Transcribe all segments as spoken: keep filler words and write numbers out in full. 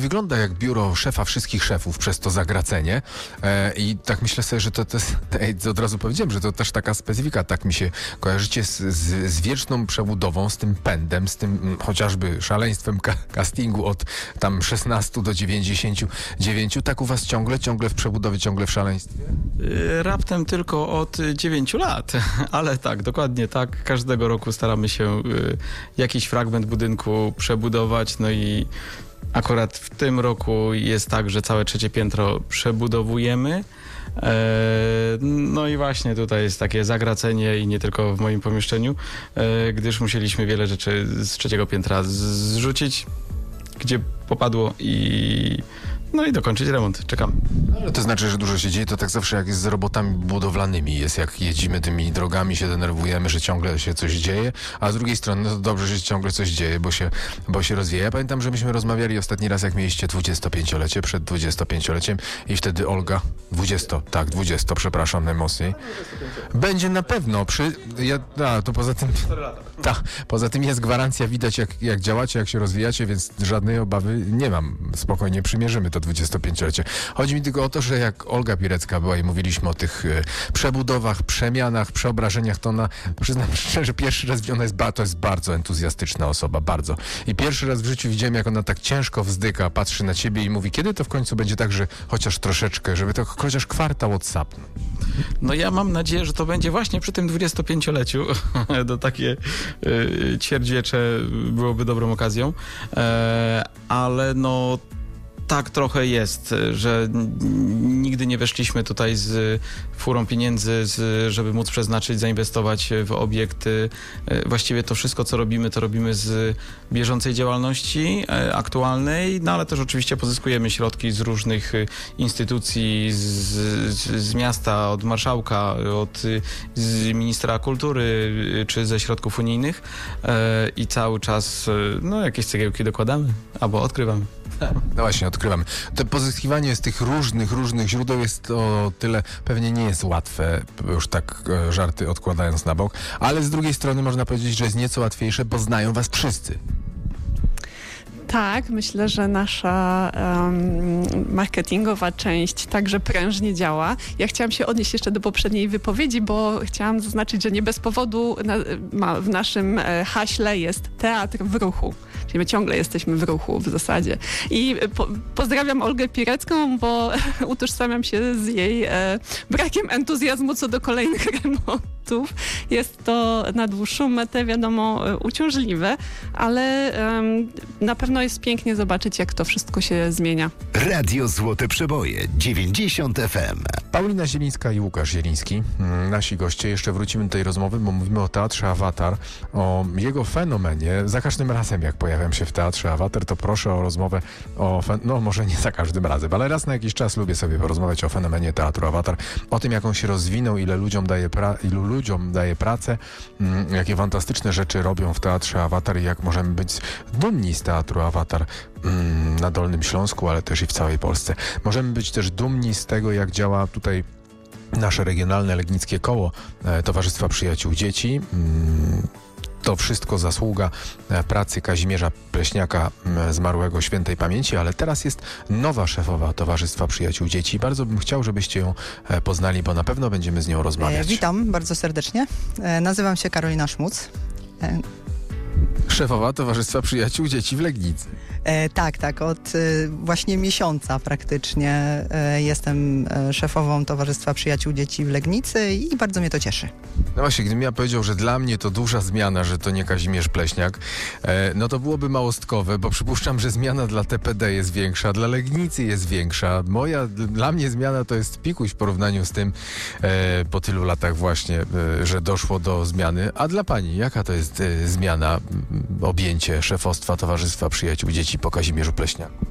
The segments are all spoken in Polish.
wygląda jak biuro szefa wszystkich szefów przez to zagracenie e, i tak myślę sobie, że to, to jest, ej, od razu powiedziałem, że to też taka specyfika, tak mi się kojarzycie z, z, z wieczną przebudową, z tym pędem, z tym m, chociażby szaleństwem ka- castingu od tam szesnastu do dziewięćdziesięciu dziewięciu, tak u was ciągle, ciągle w przebudowie, ciągle w szaleństwie? Y, Raptem tylko od dziewięciu lat, ale tak, dokładnie tak. Każdego roku staramy się y, jakiś fragment budynku przebudować, no i akurat w tym roku jest tak, że całe trzecie piętro przebudowujemy. E, no i właśnie tutaj jest takie zagracenie i nie tylko w moim pomieszczeniu, e, gdyż musieliśmy wiele rzeczy z trzeciego piętra z- zrzucić, gdzie popadło i no i dokończyć remont. Czekam. Ale to znaczy, że dużo się dzieje, to tak zawsze jak jest z robotami budowlanymi jest, jak jedziemy tymi drogami, się denerwujemy, że ciągle się coś dzieje, a z drugiej strony no to dobrze, że się ciągle coś dzieje, bo się, bo się rozwija. Ja pamiętam, że myśmy rozmawiali ostatni raz, jak mieliście dwudziestopięciolecie, przed dwudziestopięcioleciem i wtedy Olga, dwudziesto, tak, dwudziesto, przepraszam najmocniej, będzie na pewno przy, ja, a, to poza tym, tak, poza tym jest gwarancja, widać jak, jak działacie, jak się rozwijacie, więc żadnej obawy nie mam, spokojnie przymierzymy to dwudziestopięciolecie. Chodzi mi tylko o to, że jak Olga Pirecka była i mówiliśmy o tych e, przebudowach, przemianach, przeobrażeniach, to ona, przyznam szczerze, pierwszy raz ona jest, ba, to jest bardzo entuzjastyczna osoba, bardzo. I pierwszy raz w życiu widziałem, jak ona tak ciężko wzdyka, patrzy na ciebie i mówi, kiedy to w końcu będzie tak, że chociaż troszeczkę, żeby to chociaż kwartał odsapnął. No ja mam nadzieję, że to będzie właśnie przy tym dwudziestopięcioleciu. To takie y, ćwierćwiecze byłoby dobrą okazją. E, ale no tak trochę jest, że n- nigdy nie weszliśmy tutaj z furą pieniędzy, z, żeby móc przeznaczyć, zainwestować w obiekty. E, Właściwie to wszystko, co robimy, to robimy z bieżącej działalności e, aktualnej, no ale też oczywiście pozyskujemy środki z różnych e, instytucji, z, z, z miasta, od marszałka, od z ministra kultury, e, czy ze środków unijnych e, i cały czas e, no, jakieś cegiełki dokładamy albo odkrywamy. No właśnie, odkrywamy. To pozyskiwanie z tych różnych, różnych źródeł jest o tyle, pewnie nie jest łatwe, już tak e, żarty odkładając na bok, ale z drugiej strony można powiedzieć, że jest nieco łatwiejsze, bo znają was wszyscy. Tak, myślę, że nasza um, marketingowa część także prężnie działa. Ja chciałam się odnieść jeszcze do poprzedniej wypowiedzi, bo chciałam zaznaczyć, że nie bez powodu na, ma, w naszym e, haśle jest teatr w ruchu. Czyli my ciągle jesteśmy w ruchu w zasadzie. I po, pozdrawiam Olgę Pirecką, bo utożsamiam się z jej e, brakiem entuzjazmu co do kolejnych remontów. Jest to na dłuższą metę, wiadomo, e, uciążliwe, ale e, na pewno jest pięknie zobaczyć, jak to wszystko się zmienia. Radio Złote Przeboje, dziewięćdziesiąt F M. Paulina Zielińska i Łukasz Zieliński, mm, nasi goście. Jeszcze wrócimy do tej rozmowy, bo mówimy o Teatrze Awatar, o jego fenomenie. Za każdym razem, jak pojawiam się w Teatrze Awatar, to proszę o rozmowę o, fen- no może nie za każdym razem, ale raz na jakiś czas lubię sobie porozmawiać o fenomenie Teatru Awatar, o tym, jak on się rozwinął, ile ludziom daje pra- ilu ludziom daje pracę, mm, jakie fantastyczne rzeczy robią w Teatrze Awatar i jak możemy być dumni z Teatru Awatar mm, na Dolnym Śląsku, ale też i w całej Polsce. Możemy być też dumni z tego, jak działa tutaj nasze regionalne legnickie koło e, Towarzystwa Przyjaciół Dzieci. Mm, To wszystko zasługa e, pracy Kazimierza Pleśniaka, m, zmarłego świętej pamięci, ale teraz jest nowa szefowa Towarzystwa Przyjaciół Dzieci. Bardzo bym chciał, żebyście ją e, poznali, bo na pewno będziemy z nią rozmawiać. E, witam bardzo serdecznie. E, nazywam się Karolina Szmuc. E, Szefowa Towarzystwa Przyjaciół Dzieci w Legnicy. e, tak, tak. Od e, właśnie miesiąca praktycznie e, jestem e, szefową Towarzystwa Przyjaciół Dzieci w Legnicy i bardzo mnie to cieszy. No właśnie, gdybym ja powiedział, że dla mnie to duża zmiana, że to nie Kazimierz Pleśniak, e, no to byłoby małostkowe, bo przypuszczam, że zmiana dla T P D jest większa, dla Legnicy jest większa. Moja, dla mnie zmiana to jest pikuś w porównaniu z tym e, po tylu latach właśnie, e, że doszło do zmiany. A dla pani, jaka to jest e, zmiana, m, objęcie szefostwa Towarzystwa Przyjaciół Dzieci po Kazimierzu Pleśniaku?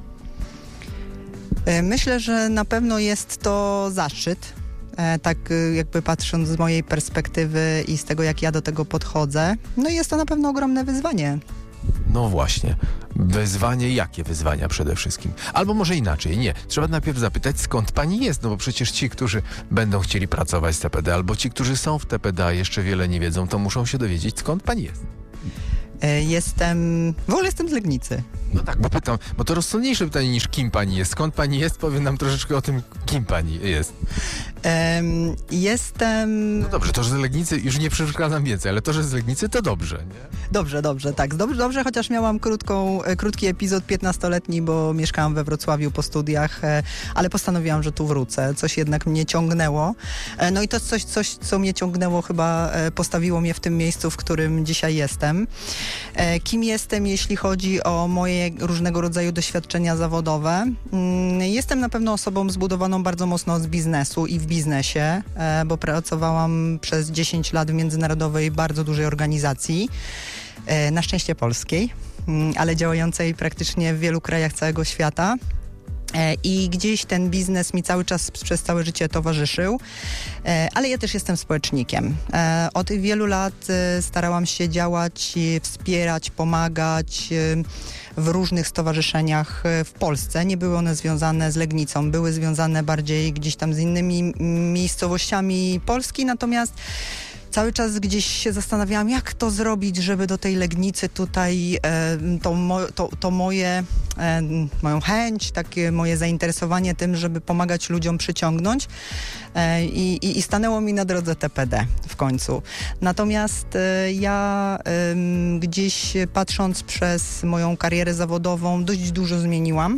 E, myślę, że na pewno jest to zaszczyt. E, tak e, jakby patrząc z mojej perspektywy i z tego, jak ja do tego podchodzę. No i jest to na pewno ogromne wyzwanie. No właśnie. Wyzwanie, jakie wyzwania przede wszystkim? Albo może inaczej, nie. Trzeba najpierw zapytać, skąd pani jest, no bo przecież ci, którzy będą chcieli pracować z T P D, albo ci, którzy są w T P D, a jeszcze wiele nie wiedzą, to muszą się dowiedzieć, skąd pani jest. E, jestem, w ogóle jestem z Legnicy. No tak, bo pytam, bo to rozsądniejsze pytanie niż kim pani jest. Skąd pani jest? Powie nam troszeczkę o tym, kim pani jest. Em, jestem... No dobrze, to, że z Legnicy, już nie przeszkadzam więcej, ale to, że z Legnicy, to dobrze, nie? Dobrze, dobrze, tak. Dobrze, dobrze, chociaż miałam krótką, e, krótki epizod piętnastoletni, bo mieszkałam we Wrocławiu po studiach, e, ale postanowiłam, że tu wrócę. Coś jednak mnie ciągnęło. E, no i to coś, coś, co mnie ciągnęło, chyba e, postawiło mnie w tym miejscu, w którym dzisiaj jestem. E, kim jestem, jeśli chodzi o moje różnego rodzaju doświadczenia zawodowe? Mm, jestem na pewno osobą zbudowaną bardzo mocno z biznesu i w biznesie, e, bo pracowałam przez dziesięć lat w międzynarodowej, bardzo dużej organizacji, e, na szczęście polskiej, mm, ale działającej praktycznie w wielu krajach całego świata. E, I gdzieś ten biznes mi cały czas przez całe życie towarzyszył, e, ale ja też jestem społecznikiem. E, Od wielu lat e, starałam się działać, e, wspierać, pomagać e, w różnych stowarzyszeniach e, w Polsce. Nie były one związane z Legnicą, były związane bardziej gdzieś tam z innymi m, miejscowościami Polski, natomiast cały czas gdzieś się zastanawiałam, jak to zrobić, żeby do tej Legnicy tutaj e, to, mo, to, to moje, e, moją chęć, takie moje zainteresowanie tym, żeby pomagać ludziom przyciągnąć e, i, i stanęło mi na drodze T P D w końcu. Natomiast e, ja e, gdzieś patrząc przez moją karierę zawodową dość dużo zmieniłam.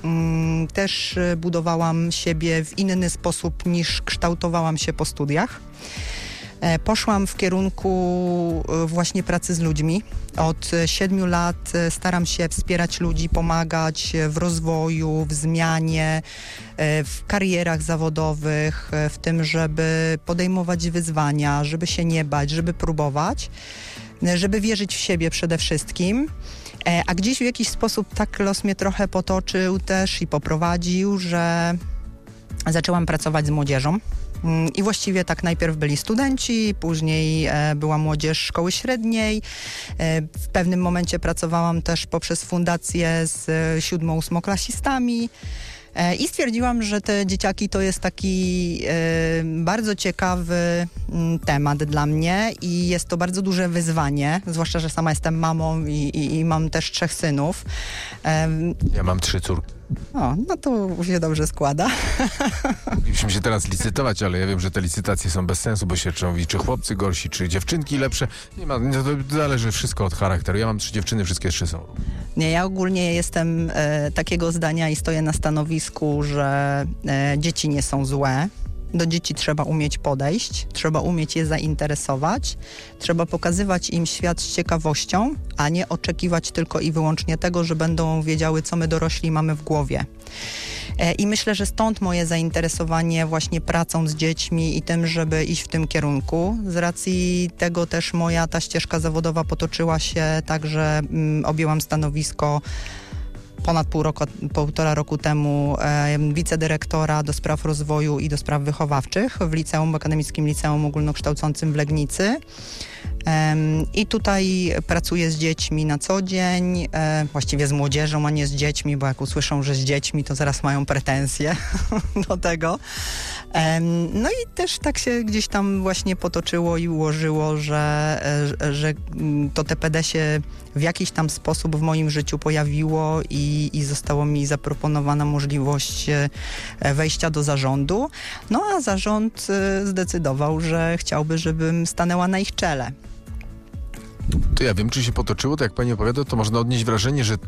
Też budowałam siebie w inny sposób niż kształtowałam się po studiach. Poszłam w kierunku właśnie pracy z ludźmi. Od siedmiu lat staram się wspierać ludzi, pomagać w rozwoju, w zmianie, w karierach zawodowych, w tym, żeby podejmować wyzwania, żeby się nie bać, żeby próbować, żeby wierzyć w siebie przede wszystkim. A gdzieś w jakiś sposób tak los mnie trochę potoczył też i poprowadził, że zaczęłam pracować z młodzieżą. I właściwie tak najpierw byli studenci, później e, była młodzież szkoły średniej. E, w pewnym momencie pracowałam też poprzez fundację z e, siódmo-ósmoklasistami. E, I stwierdziłam, że te dzieciaki to jest taki e, bardzo ciekawy m, temat dla mnie i jest to bardzo duże wyzwanie, zwłaszcza, że sama jestem mamą i, i, i mam też trzech synów. E, Ja mam trzy córki. O, no to się dobrze składa. Moglibyśmy się teraz licytować, ale ja wiem, że te licytacje są bez sensu, bo się mówi, czy chłopcy gorsi, czy dziewczynki lepsze. Nie ma, to zależy wszystko od charakteru. Ja mam trzy dziewczyny, wszystkie trzy są. Nie, ja ogólnie jestem e, takiego zdania i stoję na stanowisku, że e, dzieci nie są złe. Do dzieci trzeba umieć podejść, trzeba umieć je zainteresować, trzeba pokazywać im świat z ciekawością, a nie oczekiwać tylko i wyłącznie tego, że będą wiedziały, co my dorośli mamy w głowie. E, I myślę, że stąd moje zainteresowanie właśnie pracą z dziećmi i tym, żeby iść w tym kierunku. Z racji tego też moja ta ścieżka zawodowa potoczyła się tak, że mm, objęłam stanowisko ponad pół roku, półtora roku temu e, wicedyrektora do spraw rozwoju i do spraw wychowawczych w liceum, w Akademickim Liceum Ogólnokształcącym w Legnicy. E, I tutaj pracuję z dziećmi na co dzień, e, właściwie z młodzieżą, a nie z dziećmi, bo jak usłyszą, że z dziećmi, to zaraz mają pretensje do tego. E, no i też tak się gdzieś tam właśnie potoczyło i ułożyło, że, e, że to T P D się w jakiś tam sposób w moim życiu pojawiło i, i zostało mi zaproponowana możliwość wejścia do zarządu. No a zarząd zdecydował, że chciałby, żebym stanęła na ich czele. To ja wiem, czy się potoczyło, to jak pani opowiada, to można odnieść wrażenie, że,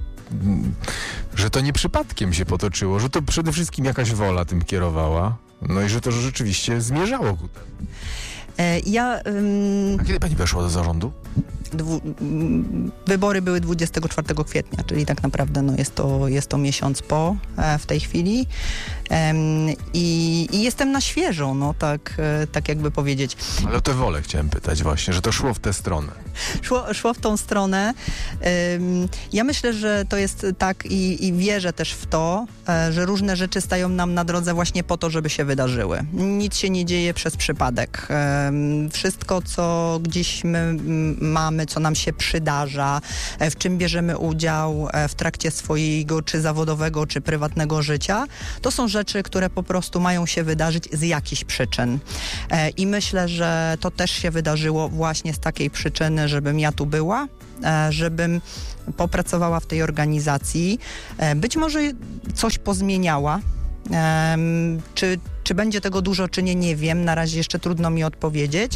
że to nie przypadkiem się potoczyło, że to przede wszystkim jakaś wola tym kierowała, no i że to rzeczywiście zmierzało ku temu. E, ja... Ym... A kiedy pani weszła do zarządu? Dwu, wybory były dwudziestego czwartego kwietnia, czyli tak naprawdę no jest, to, jest to miesiąc po e, w tej chwili. E, i, I jestem na świeżo, no tak, e, tak jakby powiedzieć. Ale o tę wolę chciałem pytać właśnie, że to szło w tę stronę. Szło, szło w tą stronę. E, ja myślę, że to jest tak i, i wierzę też w to, e, że różne rzeczy stają nam na drodze właśnie po to, żeby się wydarzyły. Nic się nie dzieje przez przypadek. E, wszystko, co gdzieś my m, mamy, co nam się przydarza, w czym bierzemy udział w trakcie swojego czy zawodowego, czy prywatnego życia, to są rzeczy, rzeczy, które po prostu mają się wydarzyć z jakichś przyczyn. E, I myślę, że to też się wydarzyło właśnie z takiej przyczyny, żebym ja tu była, e, żebym popracowała w tej organizacji, e, być może coś pozmieniała. E, czy, czy będzie tego dużo, czy nie, nie wiem. Na razie jeszcze trudno mi odpowiedzieć.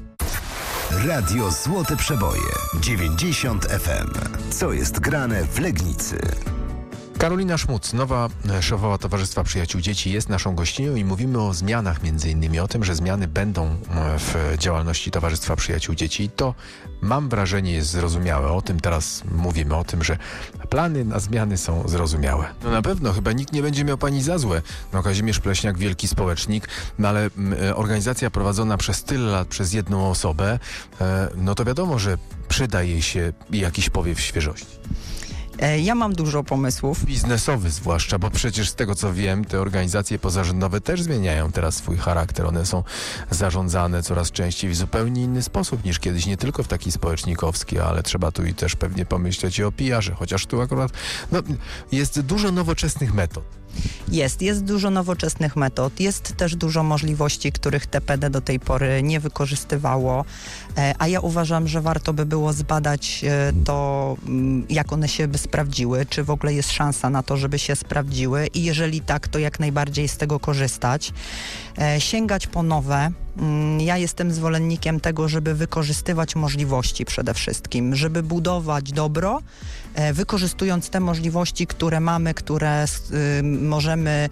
Radio Złote Przeboje dziewięćdziesiąt F M. Co jest grane w Legnicy? Karolina Szmuc, nowa szefowa Towarzystwa Przyjaciół Dzieci, jest naszą gościnią i mówimy o zmianach, między innymi o tym, że zmiany będą w działalności Towarzystwa Przyjaciół Dzieci. To, mam wrażenie, jest zrozumiałe. O tym teraz mówimy, o tym, że plany na zmiany są zrozumiałe. No na pewno, chyba nikt nie będzie miał pani za złe. No Kazimierz Pleśniak, wielki społecznik, no ale m, organizacja prowadzona przez tyle lat przez jedną osobę, e, no to wiadomo, że przyda jej się jakiś powiew świeżości. Ja mam dużo pomysłów. Biznesowy zwłaszcza, bo przecież z tego co wiem, te organizacje pozarządowe też zmieniają teraz swój charakter. One są zarządzane coraz częściej w zupełnie inny sposób niż kiedyś, nie tylko w taki społecznikowski, ale trzeba tu i też pewnie pomyśleć i o P R ze, chociaż tu akurat no, jest dużo nowoczesnych metod. Jest, jest dużo nowoczesnych metod, jest też dużo możliwości, których T P D do tej pory nie wykorzystywało, a ja uważam, że warto by było zbadać to, jak one się by sprawdziły, czy w ogóle jest szansa na to, żeby się sprawdziły i jeżeli tak, to jak najbardziej z tego korzystać. Sięgać po nowe. Ja jestem zwolennikiem tego, żeby wykorzystywać możliwości przede wszystkim, żeby budować dobro, wykorzystując te możliwości, które mamy, które y, możemy,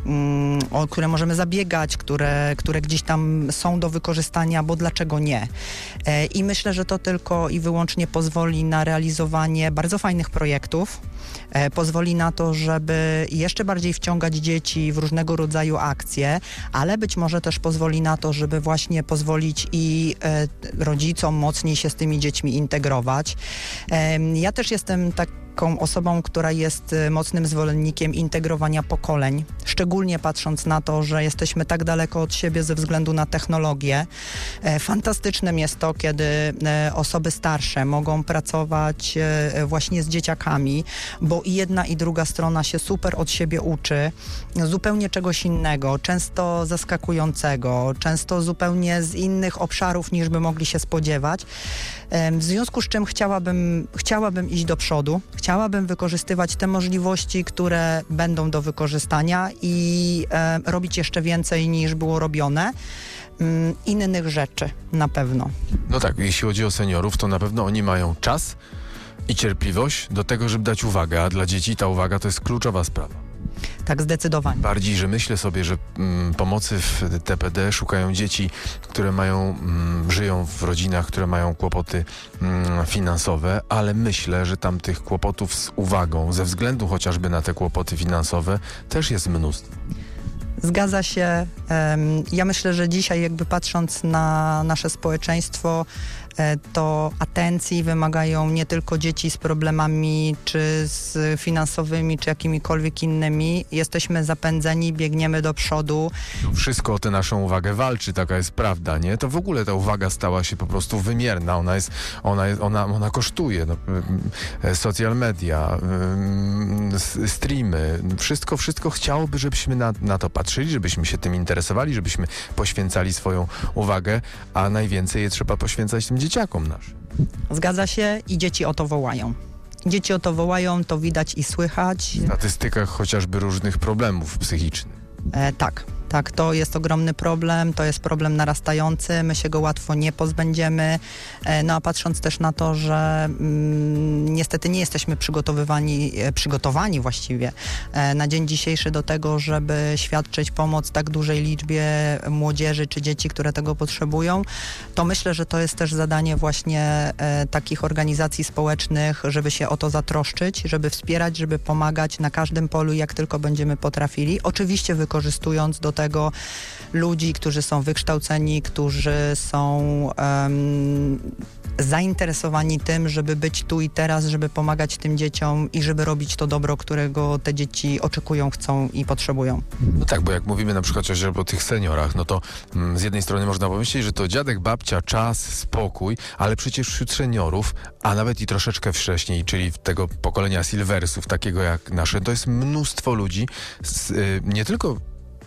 y, o które możemy zabiegać, które, które gdzieś tam są do wykorzystania, bo dlaczego nie? E, I myślę, że to tylko i wyłącznie pozwoli na realizowanie bardzo fajnych projektów, e, pozwoli na to, żeby jeszcze bardziej wciągać dzieci w różnego rodzaju akcje, ale być może też pozwoli na to, żeby właśnie pozwolić i e, rodzicom mocniej się z tymi dziećmi integrować. E, ja też jestem taką osobą, która jest mocnym zwolennikiem integrowania pokoleń, szczególnie patrząc na to, że jesteśmy tak daleko od siebie ze względu na technologię. E, fantastycznym jest to, kiedy e, osoby starsze mogą pracować e, właśnie z dzieciakami, bo i jedna i druga strona się super od siebie uczy, zupełnie czegoś innego, często zaskakującego, często zupełnie z innych obszarów niż by mogli się spodziewać. E, w związku z czym chciałabym, chciałabym iść do przodu, chciałabym wykorzystywać te możliwości, które będą do wykorzystania i e, robić jeszcze więcej niż było robione. Mm, innych rzeczy na pewno. No tak, jeśli chodzi o seniorów, to na pewno oni mają czas i cierpliwość do tego, żeby dać uwagę, a dla dzieci ta uwaga to jest kluczowa sprawa. Tak, zdecydowanie. Bardziej, że myślę sobie, że mm, pomocy w T P D szukają dzieci, które mają, mm, żyją w rodzinach, które mają kłopoty mm, finansowe, ale myślę, że tam tych kłopotów z uwagą, ze względu chociażby na te kłopoty finansowe, też jest mnóstwo. Zgadza się. Ja myślę, że dzisiaj jakby patrząc na nasze społeczeństwo, to atencji wymagają nie tylko dzieci z problemami, czy z finansowymi, czy jakimikolwiek innymi. Jesteśmy zapędzeni, biegniemy do przodu. Wszystko o tę naszą uwagę walczy, taka jest prawda, nie? To w ogóle ta uwaga stała się po prostu wymierna. Ona jest, ona jest, ona, ona kosztuje. No, social media, streamy, wszystko, wszystko chciałoby, żebyśmy na, na to patrzyli, żebyśmy się tym interesowali, żebyśmy poświęcali swoją uwagę, a najwięcej je trzeba poświęcać tym dzieciakom naszym. Zgadza się i dzieci o to wołają. Dzieci o to wołają, to widać i słychać. W statystykach chociażby różnych problemów psychicznych. E, tak, tak, to jest ogromny problem, to jest problem narastający, my się go łatwo nie pozbędziemy, e, no a patrząc też na to, że mm, niestety nie jesteśmy przygotowywani, e, przygotowani właściwie e, na dzień dzisiejszy do tego, żeby świadczyć pomoc tak dużej liczbie młodzieży czy dzieci, które tego potrzebują, to myślę, że to jest też zadanie właśnie e, takich organizacji społecznych, żeby się o to zatroszczyć, żeby wspierać, żeby pomagać na każdym polu, jak tylko będziemy potrafili. Oczywiście wykorzystując do tego ludzi, którzy są wykształceni, którzy są um, zainteresowani tym, żeby być tu i teraz, żeby pomagać tym dzieciom i żeby robić to dobro, którego te dzieci oczekują, chcą i potrzebują. No tak, bo jak mówimy na przykład chociażby o tych seniorach, no to mm, z jednej strony można pomyśleć, że to dziadek, babcia, czas, spokój, ale przecież wśród seniorów, a nawet i troszeczkę wcześniej, czyli tego pokolenia silversów, takiego jak nasze, to jest mnóstwo ludzi z, y, nie tylko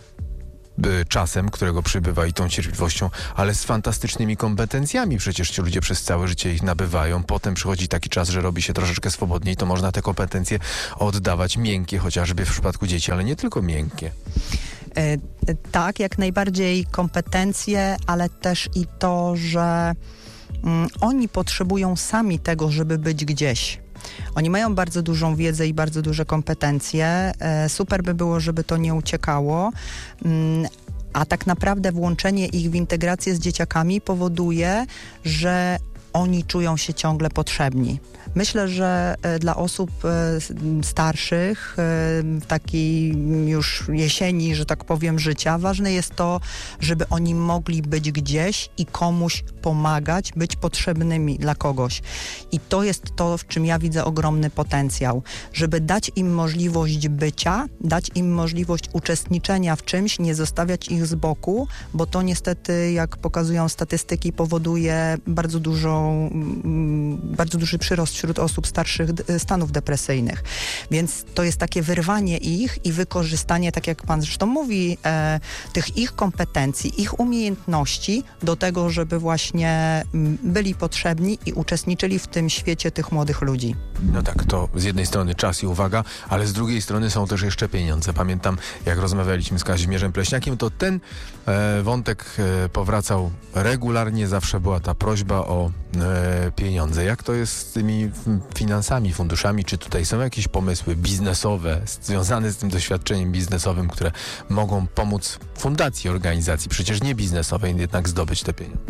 y, czasem, którego przybywa i tą cierpliwością, ale z fantastycznymi kompetencjami. Przecież ci ludzie przez całe życie ich nabywają. Potem przychodzi taki czas, że robi się troszeczkę swobodniej, to można te kompetencje oddawać miękkie, chociażby w przypadku dzieci, ale nie tylko miękkie. E, tak, jak najbardziej kompetencje, ale też i to, że mm, oni potrzebują sami tego, żeby być gdzieś. Oni mają bardzo dużą wiedzę i bardzo duże kompetencje. E, super by było, żeby to nie uciekało. Mm, a tak naprawdę włączenie ich w integrację z dzieciakami powoduje, że oni czują się ciągle potrzebni. Myślę, że e, dla osób e, starszych, e, w takiej już jesieni, że tak powiem, życia, ważne jest to, żeby oni mogli być gdzieś i komuś pomagać, być potrzebnymi dla kogoś. I to jest to, w czym ja widzę ogromny potencjał. Żeby dać im możliwość bycia, dać im możliwość uczestniczenia w czymś, nie zostawiać ich z boku, bo to niestety, jak pokazują statystyki, powoduje bardzo dużą, mm, bardzo duży przyrost wśród osób starszych d- stanów depresyjnych. Więc to jest takie wyrwanie ich i wykorzystanie, tak jak pan zresztą mówi, e, tych ich kompetencji, ich umiejętności do tego, żeby właśnie m, byli potrzebni i uczestniczyli w tym świecie tych młodych ludzi. No tak, to z jednej strony czas i uwaga, ale z drugiej strony są też jeszcze pieniądze. Pamiętam, jak rozmawialiśmy z Kazimierzem Pleśniakiem, to ten e, wątek e, powracał regularnie, zawsze była ta prośba o e, pieniądze. Jak to jest z tymi finansami, funduszami? Czy tutaj są jakieś pomysły biznesowe związane z tym doświadczeniem biznesowym, które mogą pomóc fundacji, organizacji, przecież nie biznesowej, jednak zdobyć te pieniądze?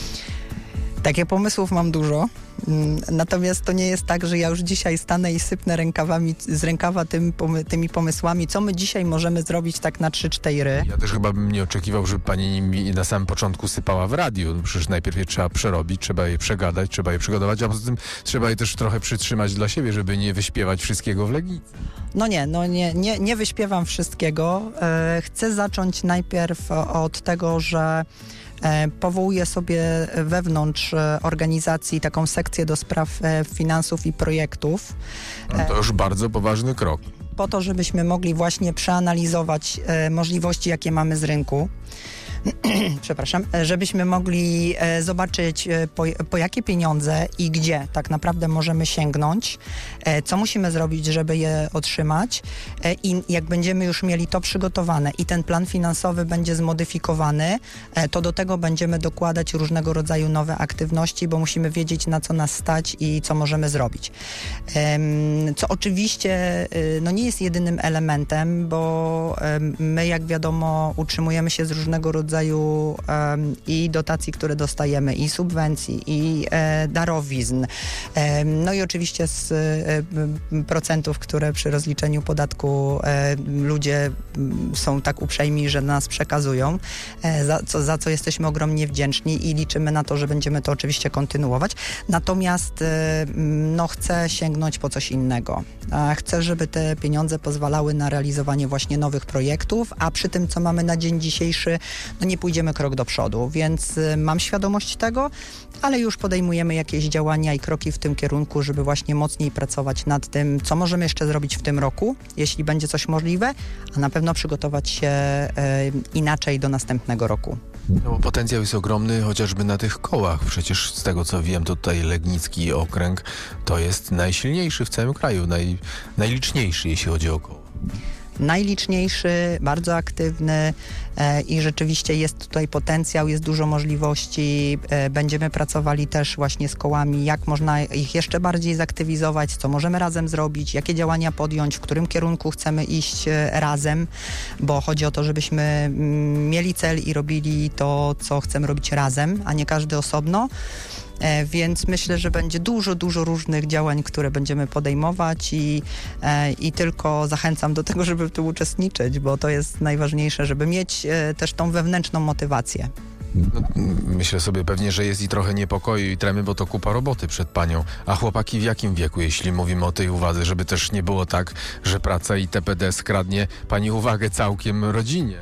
Takie pomysłów mam dużo, mm, natomiast to nie jest tak, że ja już dzisiaj stanę i sypnę rękawami, z rękawa tym, pomy, tymi pomysłami, co my dzisiaj możemy zrobić tak na trzy cztery. Ja też chyba bym nie oczekiwał, żeby pani mi na samym początku sypała w radiu. No przecież najpierw je trzeba przerobić, trzeba je przegadać, trzeba je przygotować, a poza tym trzeba je też trochę przytrzymać dla siebie, żeby nie wyśpiewać wszystkiego w Legnicy. No nie, no nie, nie, nie wyśpiewam wszystkiego. E, chcę zacząć najpierw od tego, że E, powołuję sobie wewnątrz e, organizacji taką sekcję do spraw e, finansów i projektów. No to już bardzo poważny krok. Po to, żebyśmy mogli właśnie przeanalizować e, możliwości, jakie mamy z rynku. Przepraszam, żebyśmy mogli e, zobaczyć e, po, po jakie pieniądze i gdzie tak naprawdę możemy sięgnąć, e, co musimy zrobić, żeby je otrzymać e, i jak będziemy już mieli to przygotowane i ten plan finansowy będzie zmodyfikowany, e, to do tego będziemy dokładać różnego rodzaju nowe aktywności, bo musimy wiedzieć, na co nas stać i co możemy zrobić. E, co oczywiście e, no nie jest jedynym elementem, bo e, my, jak wiadomo, utrzymujemy się z różnego rodzaju rodzaju um, i dotacji, które dostajemy, i subwencji, i e, darowizn. E, no i oczywiście z e, procentów, które przy rozliczeniu podatku e, ludzie m, są tak uprzejmi, że nas przekazują, e, za, co, za co jesteśmy ogromnie wdzięczni i liczymy na to, że będziemy to oczywiście kontynuować. Natomiast e, no, chcę sięgnąć po coś innego. E, chcę, żeby te pieniądze pozwalały na realizowanie właśnie nowych projektów, a przy tym, co mamy na dzień dzisiejszy, no nie pójdziemy krok do przodu, więc y, mam świadomość tego, ale już podejmujemy jakieś działania i kroki w tym kierunku, żeby właśnie mocniej pracować nad tym, co możemy jeszcze zrobić w tym roku, jeśli będzie coś możliwe, a na pewno przygotować się y, inaczej do następnego roku. No, bo potencjał jest ogromny, chociażby na tych kołach. Przecież z tego, co wiem, to tutaj Legnicki okręg to jest najsilniejszy w całym kraju, naj, najliczniejszy, jeśli chodzi o koło. Najliczniejszy, bardzo aktywny e, i rzeczywiście jest tutaj potencjał, jest dużo możliwości. E, będziemy pracowali też właśnie z kołami, jak można ich jeszcze bardziej zaktywizować, co możemy razem zrobić, jakie działania podjąć, w którym kierunku chcemy iść e, razem, bo chodzi o to, żebyśmy mm, mieli cel i robili to, co chcemy robić razem, a nie każdy osobno. E, więc myślę, że będzie dużo, dużo różnych działań, które będziemy podejmować i, e, i tylko zachęcam do tego, żeby w tym uczestniczyć, bo to jest najważniejsze, żeby mieć e, też tą wewnętrzną motywację. No, myślę sobie pewnie, że jest i trochę niepokoju i tremy, bo to kupa roboty przed panią. A chłopaki w jakim wieku, jeśli mówimy o tej uwadze, żeby też nie było tak, że praca i T P D skradnie pani uwagę całkiem rodzinie?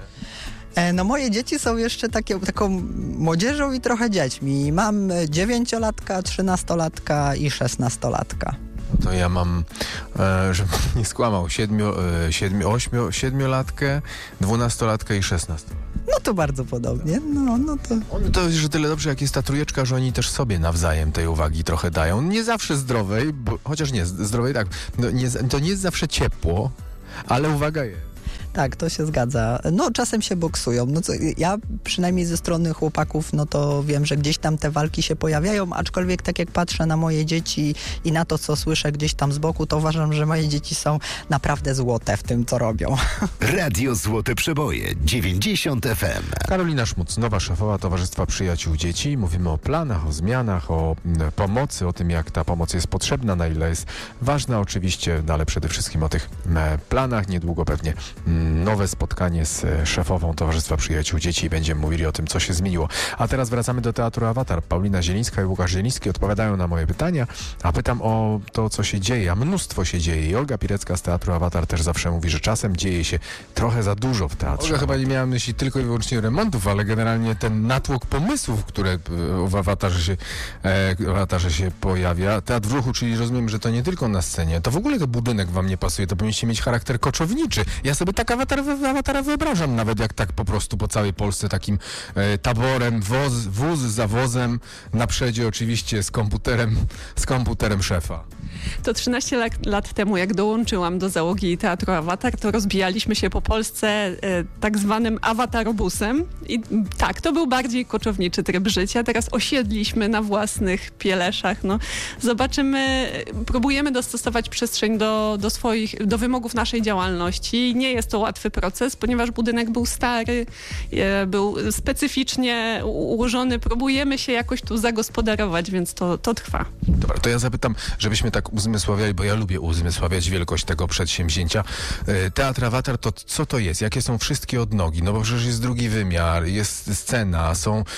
E, No moje dzieci są jeszcze takie, taką młodzieżą i trochę dziećmi. Mam dziewięciolatka, trzynastolatka i szesnastolatka. To ja mam, e, żebym nie skłamał, siedmiu, e, siedmiu, ośmiu, siedmiolatkę, dwunastolatkę i szesnastolatkę. No to bardzo podobnie. No, no to... On to jest że tyle dobrze, jak jest ta trójeczka, że oni też sobie nawzajem tej uwagi trochę dają. Nie zawsze zdrowej, bo, chociaż nie, zdrowej tak, no nie, to nie jest zawsze ciepło, ale uwaga jest. Tak, to się zgadza. No czasem się boksują. No co, ja przynajmniej ze strony chłopaków, no to wiem, że gdzieś tam te walki się pojawiają, aczkolwiek tak jak patrzę na moje dzieci i na to, co słyszę gdzieś tam z boku, to uważam, że moje dzieci są naprawdę złote w tym, co robią. Radio Złote Przeboje dziewięćdziesiąt F M. Karolina Szmuc, nowa szefowa Towarzystwa Przyjaciół Dzieci. Mówimy o planach, o zmianach, o m, pomocy, o tym, jak ta pomoc jest potrzebna, na ile jest ważna oczywiście, no ale przede wszystkim o tych m, planach. Niedługo pewnie m, nowe spotkanie z e, szefową Towarzystwa Przyjaciół Dzieci i będziemy mówili o tym, co się zmieniło. A teraz wracamy do Teatru Awatar. Paulina Zielińska i Łukasz Zieliński odpowiadają na moje pytania, a pytam o to, co się dzieje, a mnóstwo się dzieje. I Olga Pirecka z Teatru Awatar też zawsze mówi, że czasem dzieje się trochę za dużo w teatrze. Olga chyba nie miała na myśli tylko i wyłącznie remontów, ale generalnie ten natłok pomysłów, które w Awatarze się, e, w Awatarze się pojawia. Teatr w ruchu, czyli rozumiem, że to nie tylko na scenie. To w ogóle to budynek wam nie pasuje, to powinniście mieć charakter koczowniczy. Ja sobie tak awatar, awatara wyobrażam, nawet jak tak po prostu po całej Polsce takim e, taborem, woz, wóz za wozem, na przedzie oczywiście z komputerem, z komputerem szefa. To trzynaście lat, lat temu, jak dołączyłam do załogi Teatru Awatar, to rozbijaliśmy się po Polsce e, tak zwanym awatarobusem. I tak, to był bardziej koczowniczy tryb życia. Teraz osiedliśmy na własnych pieleszach. No, zobaczymy, próbujemy dostosować przestrzeń do, do swoich, do wymogów naszej działalności. Nie jest to łatwy proces, ponieważ budynek był stary, e, był specyficznie ułożony. Próbujemy się jakoś tu zagospodarować, więc to, to trwa. Dobra, to ja zapytam, żebyśmy tak uzmysławiali, bo ja lubię uzmysławiać wielkość tego przedsięwzięcia. E, Teatr Awatar, to co to jest? Jakie są wszystkie odnogi? No bo przecież jest drugi wymiar, jest scena, są e,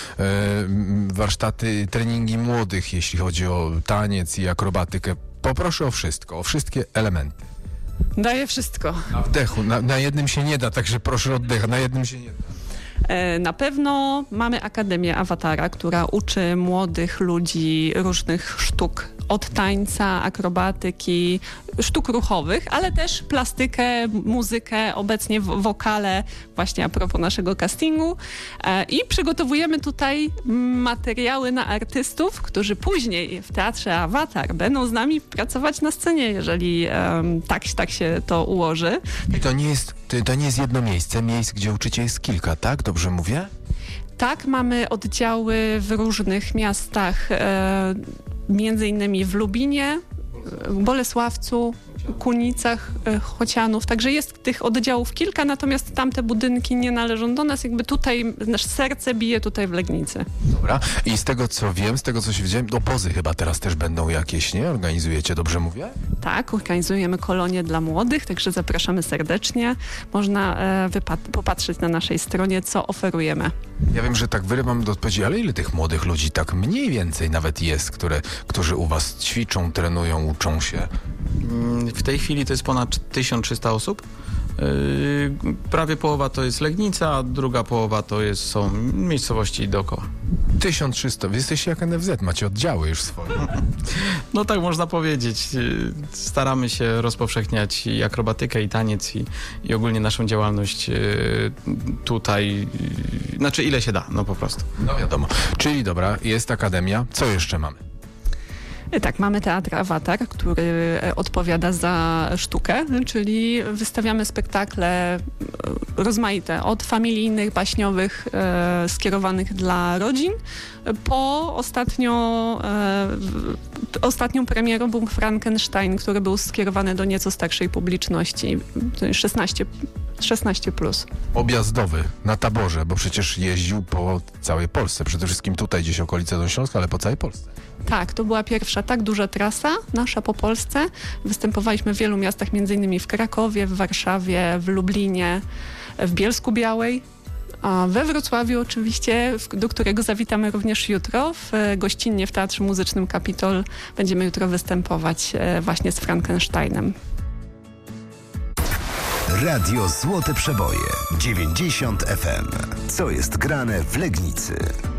warsztaty, treningi młodych, jeśli chodzi o taniec i akrobatykę. Poproszę o wszystko, o wszystkie elementy. Daję wszystko. Na wdechu, na, na jednym się nie da, także proszę oddecha, na jednym się nie da. Na pewno mamy Akademię Awatara, która uczy młodych ludzi różnych sztuk, od tańca, akrobatyki, sztuk ruchowych, ale też plastykę, muzykę, obecnie wokale, właśnie a propos naszego castingu. I przygotowujemy tutaj materiały na artystów, którzy później w Teatrze Awatar będą z nami pracować na scenie, jeżeli um, tak, tak się to ułoży. I to nie jest, to nie jest jedno miejsce, miejsc, gdzie uczycie jest kilka, tak? Dobrze mówię? Tak, mamy oddziały w różnych miastach, e, między innymi w Lubinie, Bolesławcu, Kunicach, e, Chocianów, także jest tych oddziałów kilka, natomiast tamte budynki nie należą do nas, jakby tutaj nasze serce bije tutaj w Legnicy. Dobra, i z tego co wiem, z tego co się wiedziałem, obozy chyba teraz też będą jakieś, nie? Organizujecie, dobrze mówię? Tak, organizujemy kolonie dla młodych, także zapraszamy serdecznie. Można e, wypat- popatrzeć na naszej stronie, co oferujemy. Ja wiem, że tak wyrywam do odpowiedzi, ale ile tych młodych ludzi tak mniej więcej nawet jest, które, którzy u was ćwiczą, trenują, uczą się? W tej chwili to jest ponad tysiąc trzysta osób. Yy, prawie połowa to jest Legnica, a druga połowa to jest, są miejscowości dookoła. tysiąc trzysta. Wy jesteście jak N F Z, macie oddziały już swoje. No tak można powiedzieć. Yy, staramy się rozpowszechniać i akrobatykę, i taniec, i, i ogólnie naszą działalność yy, tutaj. Yy, znaczy ile się da, no po prostu. No wiadomo. Czyli dobra, jest akademia. Co jeszcze mamy? Tak, mamy Teatr Awatar, który odpowiada za sztukę, czyli wystawiamy spektakle rozmaite, od familijnych, baśniowych, e, skierowanych dla rodzin, po ostatnio, e, ostatnią premierą był Frankenstein, który był skierowany do nieco starszej publiczności, szesnaście, szesnaście plus. Objazdowy na taborze, bo przecież jeździł po całej Polsce, przede wszystkim tutaj gdzieś okolice do Śląska, ale po całej Polsce. Tak, to była pierwsza tak duża trasa nasza po Polsce. Występowaliśmy w wielu miastach, między innymi w Krakowie, w Warszawie, w Lublinie, w Bielsku Białej. A we Wrocławiu oczywiście, w- do którego zawitamy również jutro, w, e, gościnnie w Teatrze Muzycznym Kapitol będziemy jutro występować e, właśnie z Frankensteinem. Radio Złote Przeboje dziewięćdziesiąt F M. Co jest grane w Legnicy?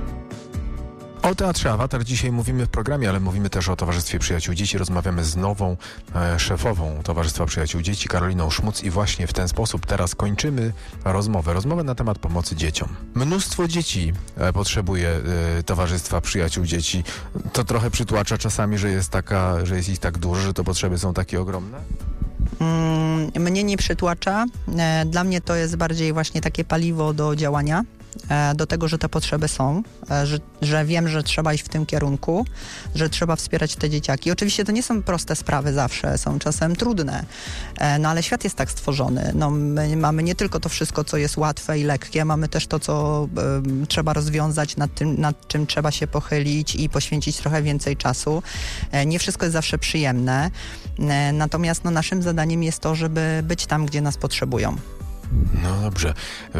O Teatrze Awatar dzisiaj mówimy w programie, ale mówimy też o Towarzystwie Przyjaciół Dzieci. Rozmawiamy z nową e, szefową Towarzystwa Przyjaciół Dzieci, Karoliną Szmuc, i właśnie w ten sposób teraz kończymy rozmowę. Rozmowę na temat pomocy dzieciom. Mnóstwo dzieci e, potrzebuje e, Towarzystwa Przyjaciół Dzieci. To trochę przytłacza czasami, że jest taka, że jest ich tak dużo, że te potrzeby są takie ogromne? Mm, Mnie nie przytłacza. E, Dla mnie to jest bardziej właśnie takie paliwo do działania, e, do tego, że te potrzeby są, e, że, że wiem, że trzeba iść w tym kierunku, że trzeba wspierać te dzieciaki. Oczywiście to nie są proste sprawy zawsze, są czasem trudne, e, no ale świat jest tak stworzony. No, my mamy nie tylko to wszystko, co jest łatwe i lekkie, mamy też to, co em, trzeba rozwiązać, nad tym, nad czym trzeba się pochylić i poświęcić trochę więcej czasu. E, Nie wszystko jest zawsze przyjemne, e, natomiast no, naszym zadaniem jest to, żeby być tam, gdzie nas potrzebują. No dobrze.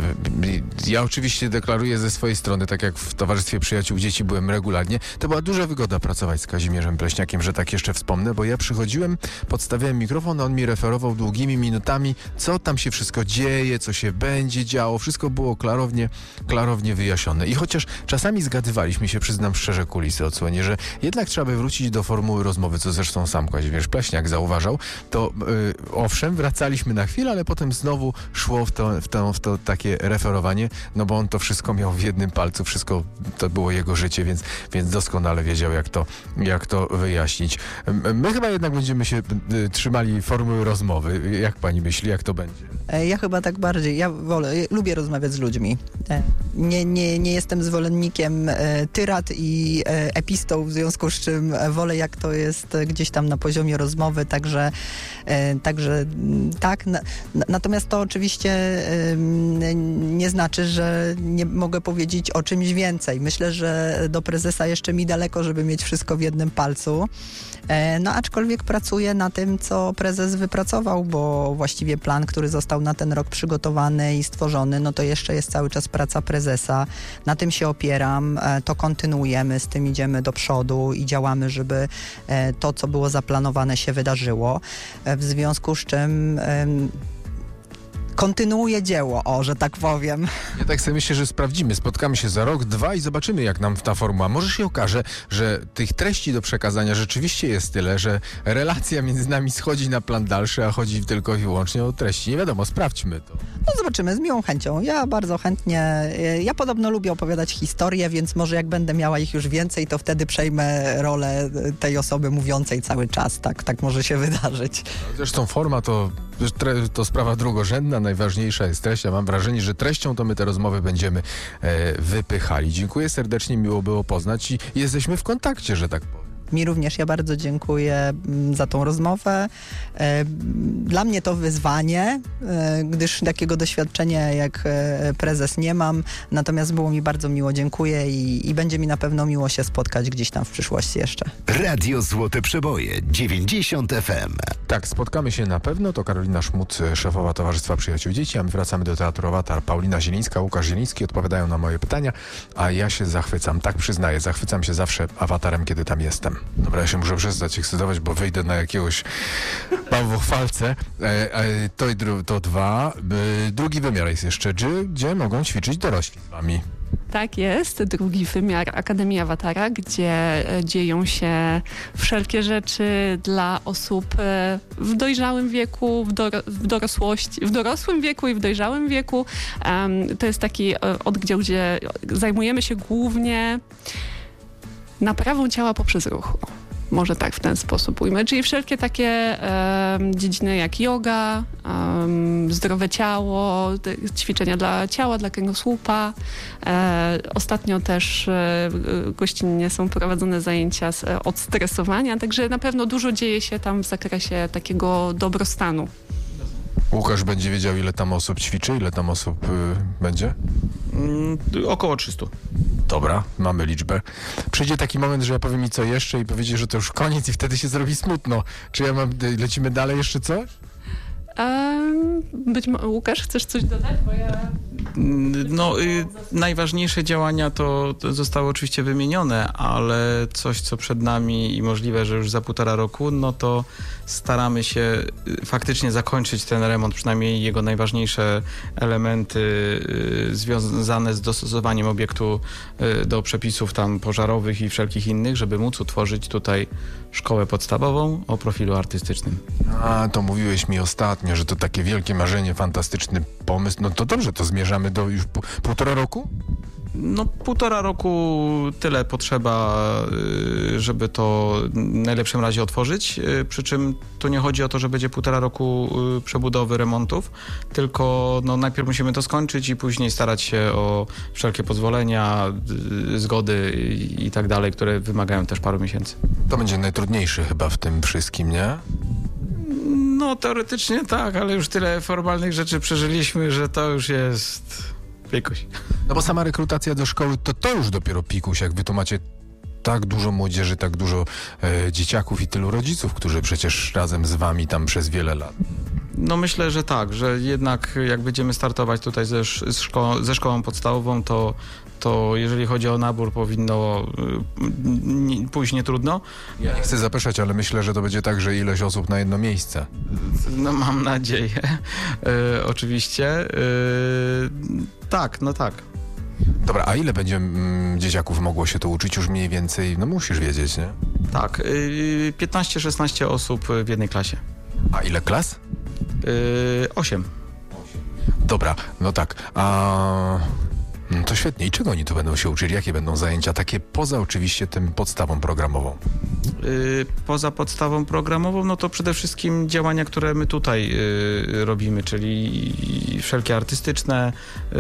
Ja oczywiście deklaruję ze swojej strony, tak jak w Towarzystwie Przyjaciół Dzieci byłem regularnie, to była duża wygoda pracować z Kazimierzem Pleśniakiem, że tak jeszcze wspomnę, bo ja przychodziłem, podstawiałem mikrofon, on mi referował długimi minutami, co tam się wszystko dzieje, co się będzie działo, wszystko było klarownie, klarownie wyjaśnione. I chociaż czasami zgadywaliśmy się, przyznam szczerze, kulisy odsłonie, że jednak trzeba by wrócić do formuły rozmowy, co zresztą sam Kazimierz Pleśniak zauważał, to yy, owszem, wracaliśmy na chwilę, ale potem znowu szło w to, w, to, w to takie referowanie, no bo on to wszystko miał w jednym palcu, wszystko to było jego życie, więc, więc doskonale wiedział, jak to, jak to wyjaśnić. My chyba jednak będziemy się y, trzymali formuły rozmowy. Jak pani myśli, jak to będzie? E, Ja chyba tak bardziej, ja wolę, ja lubię rozmawiać z ludźmi. E, Nie, nie, nie jestem zwolennikiem e, tyrad i e, epistoł, w związku z czym e, wolę, jak to jest e, gdzieś tam na poziomie rozmowy, także, e, także m, tak. Na, na, natomiast to oczywiście e, m, nie znaczy, że nie mogę powiedzieć o czymś więcej. Myślę, że do prezesa jeszcze mi daleko, żeby mieć wszystko w jednym palcu. E, No aczkolwiek pracuję na tym, co prezes wypracował, bo właściwie plan, który został na ten rok przygotowany i stworzony, no to jeszcze jest cały czas praca prezesa. Na tym się opieram, e, to kontynuujemy, z tym idziemy do przodu i działamy, żeby e, to, co było zaplanowane, się wydarzyło. E, W związku z czym em, kontynuuję dzieło, o, że tak powiem. Ja tak sobie myślę, że sprawdzimy. Spotkamy się za rok, dwa i zobaczymy, jak nam ta formuła. Może się okaże, że tych treści do przekazania rzeczywiście jest tyle, że relacja między nami schodzi na plan dalszy, a chodzi tylko i wyłącznie o treści. Nie wiadomo, sprawdźmy to. No zobaczymy, z miłą chęcią. Ja bardzo chętnie, e, ja podobno lubię opowiadać historie, więc może jak będę miała ich już więcej, to wtedy przejmę rolę e, tej osoby mówiącej cały czas. Tak, tak może się wydarzyć. Zresztą forma to, to sprawa drugorzędna, najważniejsza jest treść. Ja mam wrażenie, że treścią to my te rozmowy będziemy e, wypychali. Dziękuję serdecznie, miło było poznać i jesteśmy w kontakcie, że tak powiem. Mi również, ja bardzo dziękuję mm, za tą rozmowę. E, Dla mnie to wyzwanie, e, gdyż takiego doświadczenia jak e, prezes nie mam, natomiast było mi bardzo miło, dziękuję i, i będzie mi na pewno miło się spotkać gdzieś tam w przyszłości jeszcze. Radio Złote Przeboje dziewięćdziesiąt F M. Tak, spotkamy się na pewno. To Karolina Szmuc, szefowa Towarzystwa Przyjaciół Dzieci, a my wracamy do Teatru Awatar. Paulina Zielińska, Łukasz Zieliński odpowiadają na moje pytania, a ja się zachwycam, tak przyznaję, zachwycam się zawsze Awatarem, kiedy tam jestem. Dobra, ja się muszę przestać ekscytować, bo wyjdę na jakiegoś bałwochwalcę. E, e, to, i dru, to dwa. E, drugi wymiar jest jeszcze, gdzie, gdzie mogą ćwiczyć dorośli z wami. Tak jest, drugi wymiar Akademii Awatara, gdzie e, dzieją się wszelkie rzeczy dla osób e, w dojrzałym wieku, w, doro- w dorosłości, w dorosłym wieku i w dojrzałym wieku. Em, to jest taki e, oddział, gdzie zajmujemy się głównie naprawą ciała poprzez ruch. Może tak w ten sposób ujmę. Czyli wszelkie takie e, dziedziny jak yoga, e, zdrowe ciało, te ćwiczenia dla ciała, dla kręgosłupa. E, ostatnio też e, gościnnie są prowadzone zajęcia z, e, od stresowania, także na pewno dużo dzieje się tam w zakresie takiego dobrostanu. Łukasz będzie wiedział, ile tam osób ćwiczy, ile tam osób y, będzie? Mm, około trzystu. Dobra, mamy liczbę. Przyjdzie taki moment, że ja powiem mi co jeszcze i powiedzieć, że to już koniec i wtedy się zrobi smutno. Czy ja mam, lecimy dalej jeszcze coś? E, być mo- Łukasz, chcesz coś dodać? Bo ja... No, y, najważniejsze działania to, to zostały oczywiście wymienione, ale coś, co przed nami i możliwe, że już za półtora roku, no to staramy się y, faktycznie zakończyć ten remont, przynajmniej jego najważniejsze elementy y, związane z dostosowaniem obiektu y, do przepisów tam pożarowych i wszelkich innych, żeby móc utworzyć tutaj szkołę podstawową o profilu artystycznym. A, to mówiłeś mi ostatnio, że to takie wielkie marzenie, fantastyczny pomysł. No to dobrze, to zmierzamy do już pół, półtora roku? No półtora roku tyle potrzeba, y, żeby to w najlepszym razie otworzyć, y, przy czym tu nie chodzi o to, że będzie półtora roku y, przebudowy, remontów, tylko no, najpierw musimy to skończyć i później starać się o wszelkie pozwolenia, y, zgody i, i tak dalej, które wymagają też paru miesięcy. To będzie najtrudniejsze chyba w tym wszystkim, nie? No teoretycznie tak, ale już tyle formalnych rzeczy przeżyliśmy, że to już jest pikuś. No bo sama rekrutacja do szkoły, to to już dopiero pikuś, jak wy tu macie tak dużo młodzieży, tak dużo e, dzieciaków i tylu rodziców, którzy przecież razem z wami tam przez wiele lat. No myślę, że tak, że jednak jak będziemy startować tutaj ze, sz- z szko- ze szkołą podstawową, to, to jeżeli chodzi o nabór, powinno y, nie, pójść nie trudno. Ja nie chcę zapeszać, ale myślę, że to będzie tak, że ileś osób na jedno miejsce. No mam nadzieję, y, oczywiście. Y, tak, no tak. Dobra, a ile będzie mm, dzieciaków mogło się tu uczyć już mniej więcej? No musisz wiedzieć, nie? Tak, y, piętnaście szesnaście osób w jednej klasie. A ile klas? Y, osiem. Dobra, no tak. A... No to świetnie. I czego oni tu będą się uczyli? Jakie będą zajęcia? Takie poza oczywiście tym podstawą programową. Y, poza podstawą programową, no to przede wszystkim działania, które my tutaj y, robimy, czyli wszelkie artystyczne. Y,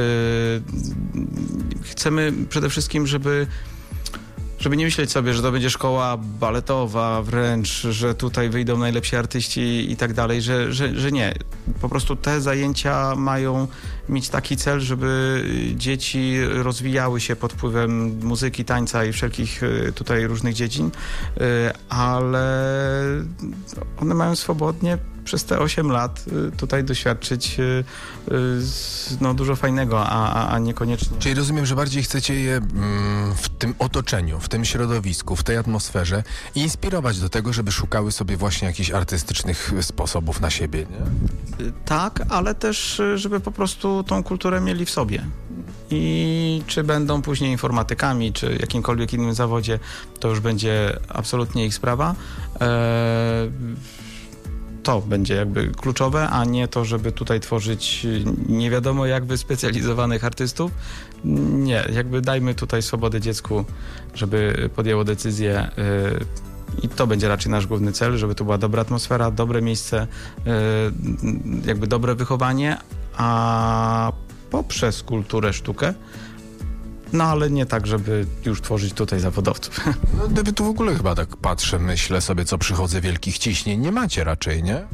chcemy przede wszystkim, żeby żeby nie myśleć sobie, że to będzie szkoła baletowa wręcz, że tutaj wyjdą najlepsi artyści i tak dalej, że, że, że nie. Po prostu te zajęcia mają mieć taki cel, żeby dzieci rozwijały się pod wpływem muzyki, tańca i wszelkich tutaj różnych dziedzin, ale one mają swobodnie przez te osiem lat tutaj doświadczyć no, dużo fajnego, a, a niekoniecznie. Czyli rozumiem, że bardziej chcecie je mm, w tym otoczeniu, w tym środowisku, w tej atmosferze inspirować do tego, żeby szukały sobie właśnie jakichś artystycznych sposobów na siebie, nie? Tak, ale też, żeby po prostu tą kulturę mieli w sobie. I czy będą później informatykami, czy jakimkolwiek innym zawodzie, to już będzie absolutnie ich sprawa. Eee, To będzie jakby kluczowe, a nie to, żeby tutaj tworzyć nie wiadomo jak wyspecjalizowanych artystów. Nie, jakby dajmy tutaj swobodę dziecku, żeby podjęło decyzję yy, i to będzie raczej nasz główny cel, żeby to była dobra atmosfera, dobre miejsce, yy, jakby dobre wychowanie, a poprzez kulturę, sztukę, no ale nie tak, żeby już tworzyć tutaj zawodowców. No wy tu w ogóle chyba tak patrzę, myślę sobie, co przychodzę wielkich ciśnień. Nie macie raczej, nie?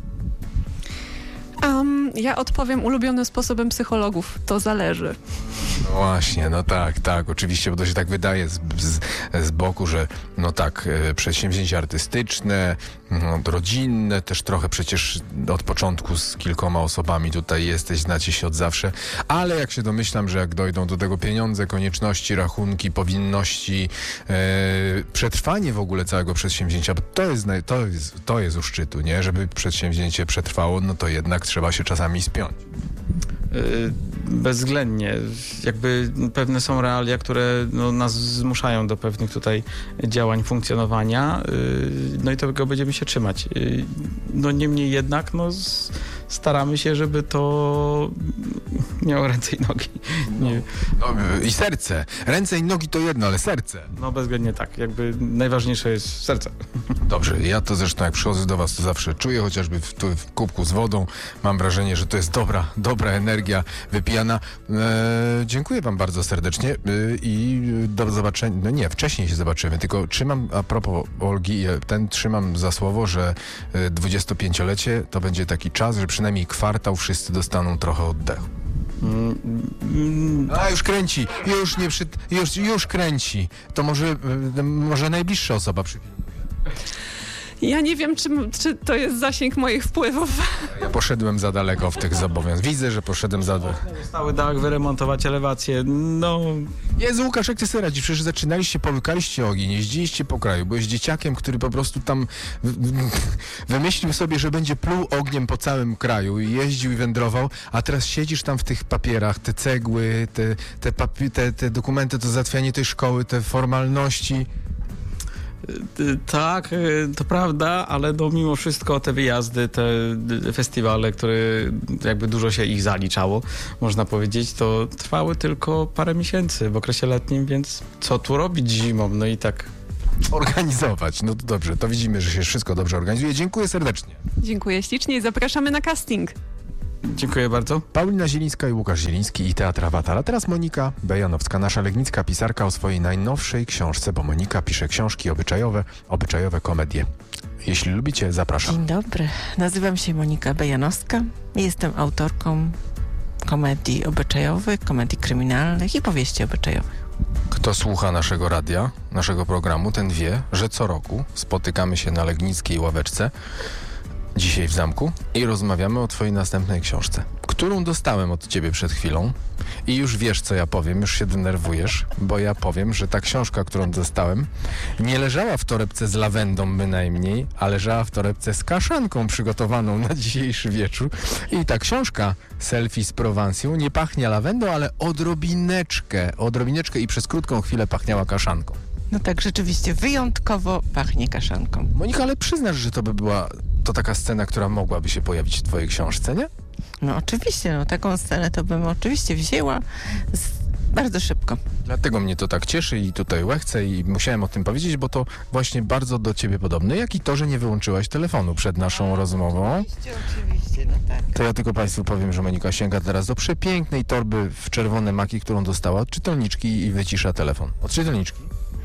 Um, ja odpowiem ulubionym sposobem psychologów. To zależy. No właśnie, no tak, tak, oczywiście, bo to się tak wydaje z, z, z boku, że no tak, e, przedsięwzięcia artystyczne, no, rodzinne, też trochę przecież od początku z kilkoma osobami tutaj jesteś, znacie się od zawsze, ale jak się domyślam, że jak dojdą do tego pieniądze, konieczności, rachunki, powinności, e, przetrwanie w ogóle całego przedsięwzięcia, bo to jest, naj- to jest, to jest u szczytu, nie? Żeby przedsięwzięcie przetrwało, no to jednak trzeba się czasami spiąć. Bezwzględnie. Jakby pewne są realia, które no, nas zmuszają do pewnych tutaj działań, funkcjonowania. No i tego będziemy się trzymać. No niemniej jednak no, staramy się, żeby to miało ręce i nogi. Nie. No, i serce. Ręce i nogi to jedno, ale serce. No bezwzględnie tak. Jakby najważniejsze jest serce. Dobrze, ja to zresztą jak przychodzę do was, to zawsze czuję, chociażby w, tu, w kubku z wodą. Mam wrażenie, że to jest dobra, dobra energia wypijana. E, dziękuję wam bardzo serdecznie e, i do zobaczenia. No nie, wcześniej się zobaczymy, tylko trzymam, a propos Olgi, ten trzymam za słowo, że dwudziestopięciolecie to będzie taki czas, że przynajmniej kwartał wszyscy dostaną trochę oddechu. A już kręci, już nie przy, już, już kręci. To może, może najbliższa osoba przypilnuje. Ja nie wiem, czy, czy to jest zasięg moich wpływów. Ja poszedłem za daleko w tych zobowiązaniach. Widzę, że poszedłem za daleko. Stały dach, wyremontować elewację, no... Jezu, Łukasz, jak ty sobie radzisz? Przecież zaczynaliście, połykaliście ogień, jeździliście po kraju. Byłeś dzieciakiem, który po prostu tam w- w- wymyślił sobie, że będzie pluł ogniem po całym kraju i jeździł i wędrował, a teraz siedzisz tam w tych papierach, te cegły, te, te, papi- te, te dokumenty, to załatwianie tej szkoły, te formalności. Y, Tak, y, to prawda, ale no mimo wszystko te wyjazdy, te y, festiwale, które jakby dużo się ich zaliczało, można powiedzieć, to trwały tylko parę miesięcy w okresie letnim, więc co tu robić zimą? No i tak. Organizować. No to dobrze, to widzimy, że się wszystko dobrze organizuje. Dziękuję serdecznie. Dziękuję ślicznie i zapraszamy na casting. Dziękuję bardzo. Paulina Zielińska i Łukasz Zieliński i Teatr Awatar. A teraz Monika Bejanowska, nasza legnicka pisarka o swojej najnowszej książce, bo Monika pisze książki obyczajowe, obyczajowe komedie. Jeśli lubicie, zapraszam. Dzień dobry, nazywam się Monika Bejanowska i jestem autorką komedii obyczajowych, komedii kryminalnych i powieści obyczajowych. Kto słucha naszego radia, naszego programu, ten wie, że co roku spotykamy się na legnickiej ławeczce, dzisiaj w zamku, i rozmawiamy o twojej następnej książce, którą dostałem od ciebie przed chwilą i już wiesz, co ja powiem, już się denerwujesz, bo ja powiem, że ta książka, którą dostałem, nie leżała w torebce z lawendą bynajmniej, a leżała w torebce z kaszanką przygotowaną na dzisiejszy wieczór. I ta książka, Selfie z Prowansją, nie pachnie lawendą, ale odrobineczkę, odrobineczkę i przez krótką chwilę pachniała kaszanką. No tak, rzeczywiście wyjątkowo pachnie kaszanką. Monika, ale przyznasz, że to by była to taka scena, która mogłaby się pojawić w twojej książce, nie? No oczywiście, no taką scenę to bym oczywiście wzięła z, bardzo szybko. Dlatego mnie to tak cieszy i tutaj łechcę i musiałem o tym powiedzieć, bo to właśnie bardzo do ciebie podobne, jak i to, że nie wyłączyłaś telefonu przed naszą rozmową. Oczywiście, oczywiście, no tak. To ja tylko państwu powiem, że Monika sięga teraz do przepięknej torby w czerwone maki, którą dostała od czytelniczki i wycisza telefon. Od czytelniczki?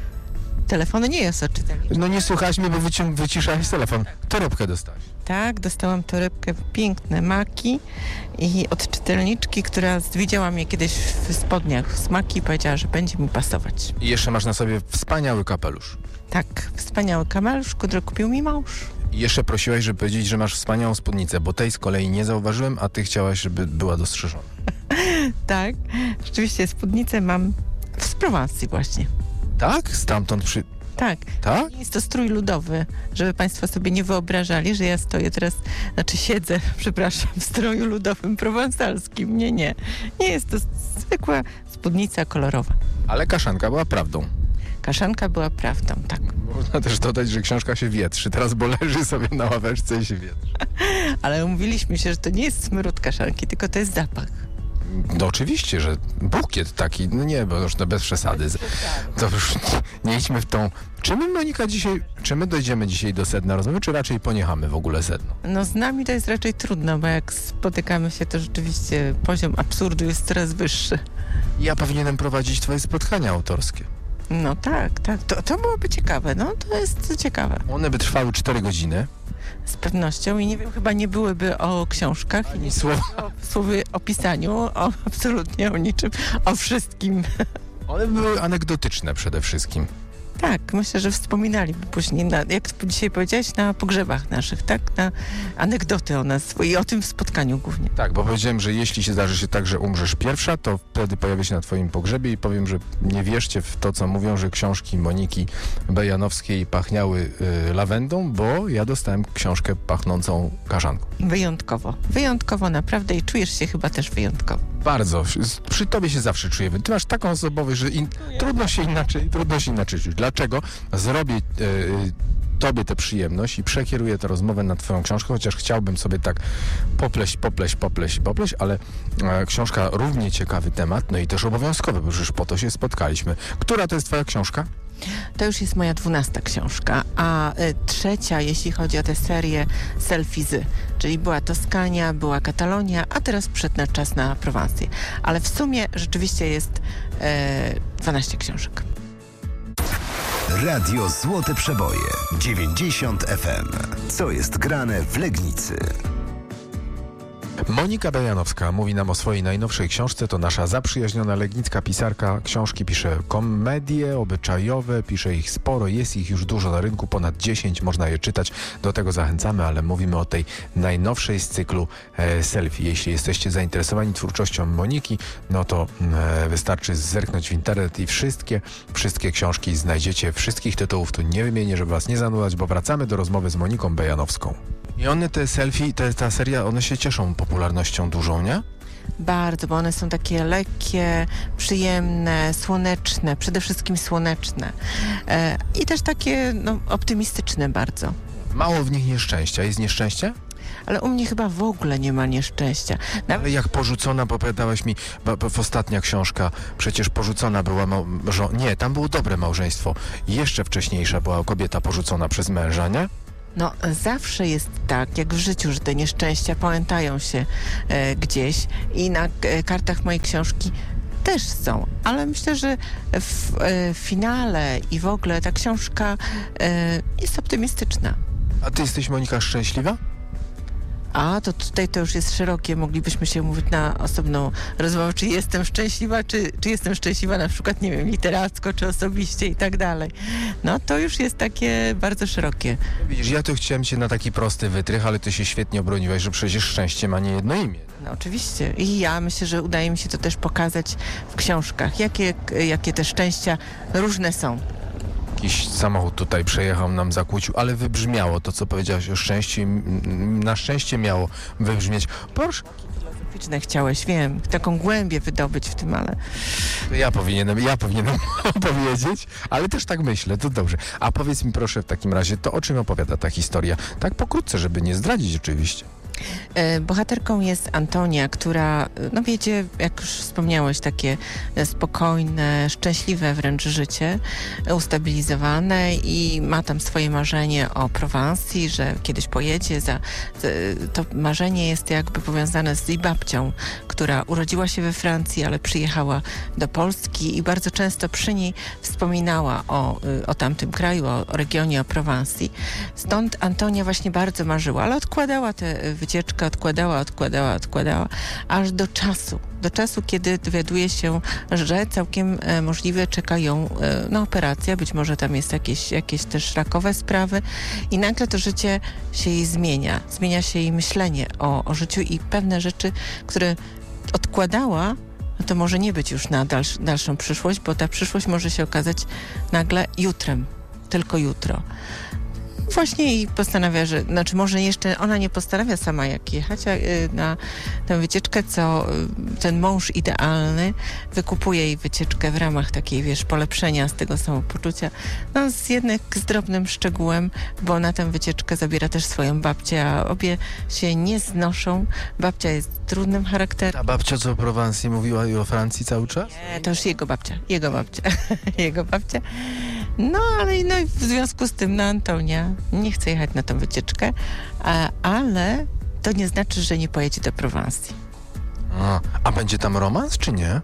Telefon nie jest odczytelniczy. No nie słuchałeś mnie, bo wycią- wyciszałeś telefon. Torebkę dostałeś. Tak, dostałam torebkę w piękne maki i od czytelniczki, która widziała mnie kiedyś w spodniach z maki i powiedziała, że będzie mi pasować. I jeszcze masz na sobie wspaniały kapelusz. Tak, wspaniały kapelusz, który kupił mi mąż. I jeszcze prosiłaś, żeby powiedzieć, że masz wspaniałą spódnicę, bo tej z kolei nie zauważyłem, a ty chciałaś, żeby była dostrzeżona. Tak, rzeczywiście spódnicę mam z Prowansji właśnie. Tak? Stamtąd przy... Tak. Tak? Nie jest to strój ludowy, żeby państwo sobie nie wyobrażali, że ja stoję teraz, znaczy siedzę, przepraszam, w stroju ludowym prowansalskim. Nie, nie. Nie jest to zwykła spódnica kolorowa. Ale kaszanka była prawdą. Kaszanka była prawdą, tak. Można też dodać, że książka się wietrzy teraz, bo leży sobie na ławeczce i się wietrzy. Ale umówiliśmy się, że to nie jest smród kaszanki, tylko to jest zapach. No oczywiście, że bukiet taki, no nie, bo już to bez przesady. To już nie idźmy w tą... Czy my, Monika, dzisiaj, czy my dojdziemy dzisiaj do sedna rozmowy, czy raczej poniechamy w ogóle sedno? No z nami to jest raczej trudno, bo jak spotykamy się, to rzeczywiście poziom absurdu jest coraz wyższy. Ja powinienem prowadzić twoje spotkania autorskie. No tak, tak. To, to byłoby ciekawe, no to jest ciekawe. One by trwały cztery godziny. Z pewnością i nie wiem, chyba nie byłyby o książkach i nie Słowa. o słowy o pisaniu, o absolutnie o niczym, o wszystkim. One były anegdotyczne przede wszystkim. Tak, myślę, że wspominaliby później, na, jak dzisiaj powiedziałeś, na pogrzebach naszych, tak? Na anegdoty o nas i o tym spotkaniu głównie. Tak, bo powiedziałem, że jeśli się zdarzy się tak, że umrzesz pierwsza, to wtedy pojawię się na twoim pogrzebie i powiem, że nie wierzcie w to, co mówią, że książki Moniki Bejanowskiej pachniały y, lawendą, bo ja dostałem książkę pachnącą kaszanką. Wyjątkowo. Wyjątkowo naprawdę i czujesz się chyba też wyjątkowo. Bardzo. Przy tobie się zawsze czuję. Ty masz taką osobowość, że in, trudno się inaczej, trudno się inaczej czuć. Dlaczego? Zrobię y, tobie tę przyjemność i przekieruję tę rozmowę na twoją książkę, chociaż chciałbym sobie tak popleść, popleść, popleść, popleść, ale e, książka równie ciekawy temat, no i też obowiązkowy, bo już po to się spotkaliśmy. Która to jest twoja książka? To już jest moja dwunasta książka, a y, trzecia, jeśli chodzi o tę serię Selfizy, czyli była Toskania, była Katalonia, a teraz przyszedł na czas na Prowansję. Ale w sumie rzeczywiście jest y, dwanaście książek. Radio Złote Przeboje dziewięćdziesiąt F M. Co jest grane w Legnicy? Monika Bejanowska mówi nam o swojej najnowszej książce. To nasza zaprzyjaźniona legnicka pisarka. Książki pisze komedie obyczajowe, pisze ich sporo, jest ich już dużo na rynku, ponad dziesięć, można je czytać. Do tego zachęcamy, ale mówimy o tej najnowszej z cyklu e, selfie. Jeśli jesteście zainteresowani twórczością Moniki, no to e, wystarczy zerknąć w internet i wszystkie, wszystkie książki znajdziecie. Wszystkich tytułów tu nie wymienię, żeby was nie zanudzać, bo wracamy do rozmowy z Moniką Bejanowską. I one, te selfie, te, ta seria, one się cieszą popularnością dużą, nie? Bardzo, bo one są takie lekkie, przyjemne, słoneczne, przede wszystkim słoneczne. E, I też takie no, optymistyczne bardzo. Mało w nich nieszczęścia. Jest nieszczęście? Ale u mnie chyba w ogóle nie ma nieszczęścia. Nawet Ale jak porzucona, opowiadałaś mi, bo, bo w ostatnia książka, przecież porzucona była, mał, żo, nie, tam było dobre małżeństwo. Jeszcze wcześniejsza była kobieta porzucona przez męża, nie? No zawsze jest tak, jak w życiu, że te nieszczęścia pamiętają się e, gdzieś i na e, kartach mojej książki też są, ale myślę, że w e, finale i w ogóle ta książka e, jest optymistyczna. A ty jesteś, Monika, szczęśliwa? A, to tutaj to już jest szerokie, moglibyśmy się mówić na osobną rozmowę, czy jestem szczęśliwa, czy, czy jestem szczęśliwa na przykład, nie wiem, literacko, czy osobiście i tak dalej. No to już jest takie bardzo szerokie. Widzisz, ja tu chciałem cię na taki prosty wytrych, ale ty się świetnie obroniłaś, że przecież szczęście ma nie jedno imię. No oczywiście. I ja myślę, że udaje mi się to też pokazać w książkach, jakie, jakie te szczęścia różne są. Jakiś samochód tutaj przejechał, nam zakłócił, ale wybrzmiało to, co powiedziałaś o szczęściu. m, Na szczęście miało wybrzmieć. Proszę, Filozoficzne chciałeś, wiem, taką głębię wydobyć w tym, ale... to ja powinienem, ja powinienem powiedzieć, ale też tak myślę, to dobrze. A powiedz mi proszę w takim razie, to o czym opowiada ta historia? Tak pokrótce, żeby nie zdradzić oczywiście. E, Bohaterką jest Antonia, która, no wiecie, jak już wspomniałeś, takie e, spokojne, szczęśliwe wręcz życie, e, ustabilizowane i ma tam swoje marzenie o Prowansji, że kiedyś pojedzie. Za, za, to marzenie jest jakby powiązane z jej babcią, która urodziła się we Francji, ale przyjechała do Polski i bardzo często przy niej wspominała o, o tamtym kraju, o, o regionie, o Prowansji. Stąd Antonia właśnie bardzo marzyła, ale odkładała te wycieczkę, odkładała, odkładała, odkładała, aż do czasu, do czasu, kiedy dowiaduje się, że całkiem e, możliwe czeka ją e, no, operacja, być może tam jest jakieś, jakieś też rakowe sprawy i nagle to życie się jej zmienia, zmienia się jej myślenie o, o życiu i pewne rzeczy, które odkładała, no to może nie być już na dalsz, dalszą przyszłość, bo ta przyszłość może się okazać nagle jutrem, tylko jutro. Właśnie i postanawia, że, znaczy może jeszcze ona nie postanawia sama jak jechać a, y, na tę wycieczkę, co y, ten mąż idealny wykupuje jej wycieczkę w ramach takiej, wiesz, polepszenia z tego samopoczucia. No z jednak z drobnym szczegółem, bo na tę wycieczkę zabiera też swoją babcię, a obie się nie znoszą. Babcia jest trudnym charakterem. Ta babcia, co o Prowansji mówiła i o Francji cały czas? Nie, to już jego babcia, jego babcia, jego babcia. No, ale no, i w związku z tym, no Antonia nie chce jechać na tę wycieczkę, a, ale to nie znaczy, że nie pojedzie do Prowansji. A, a będzie tam romans, czy nie?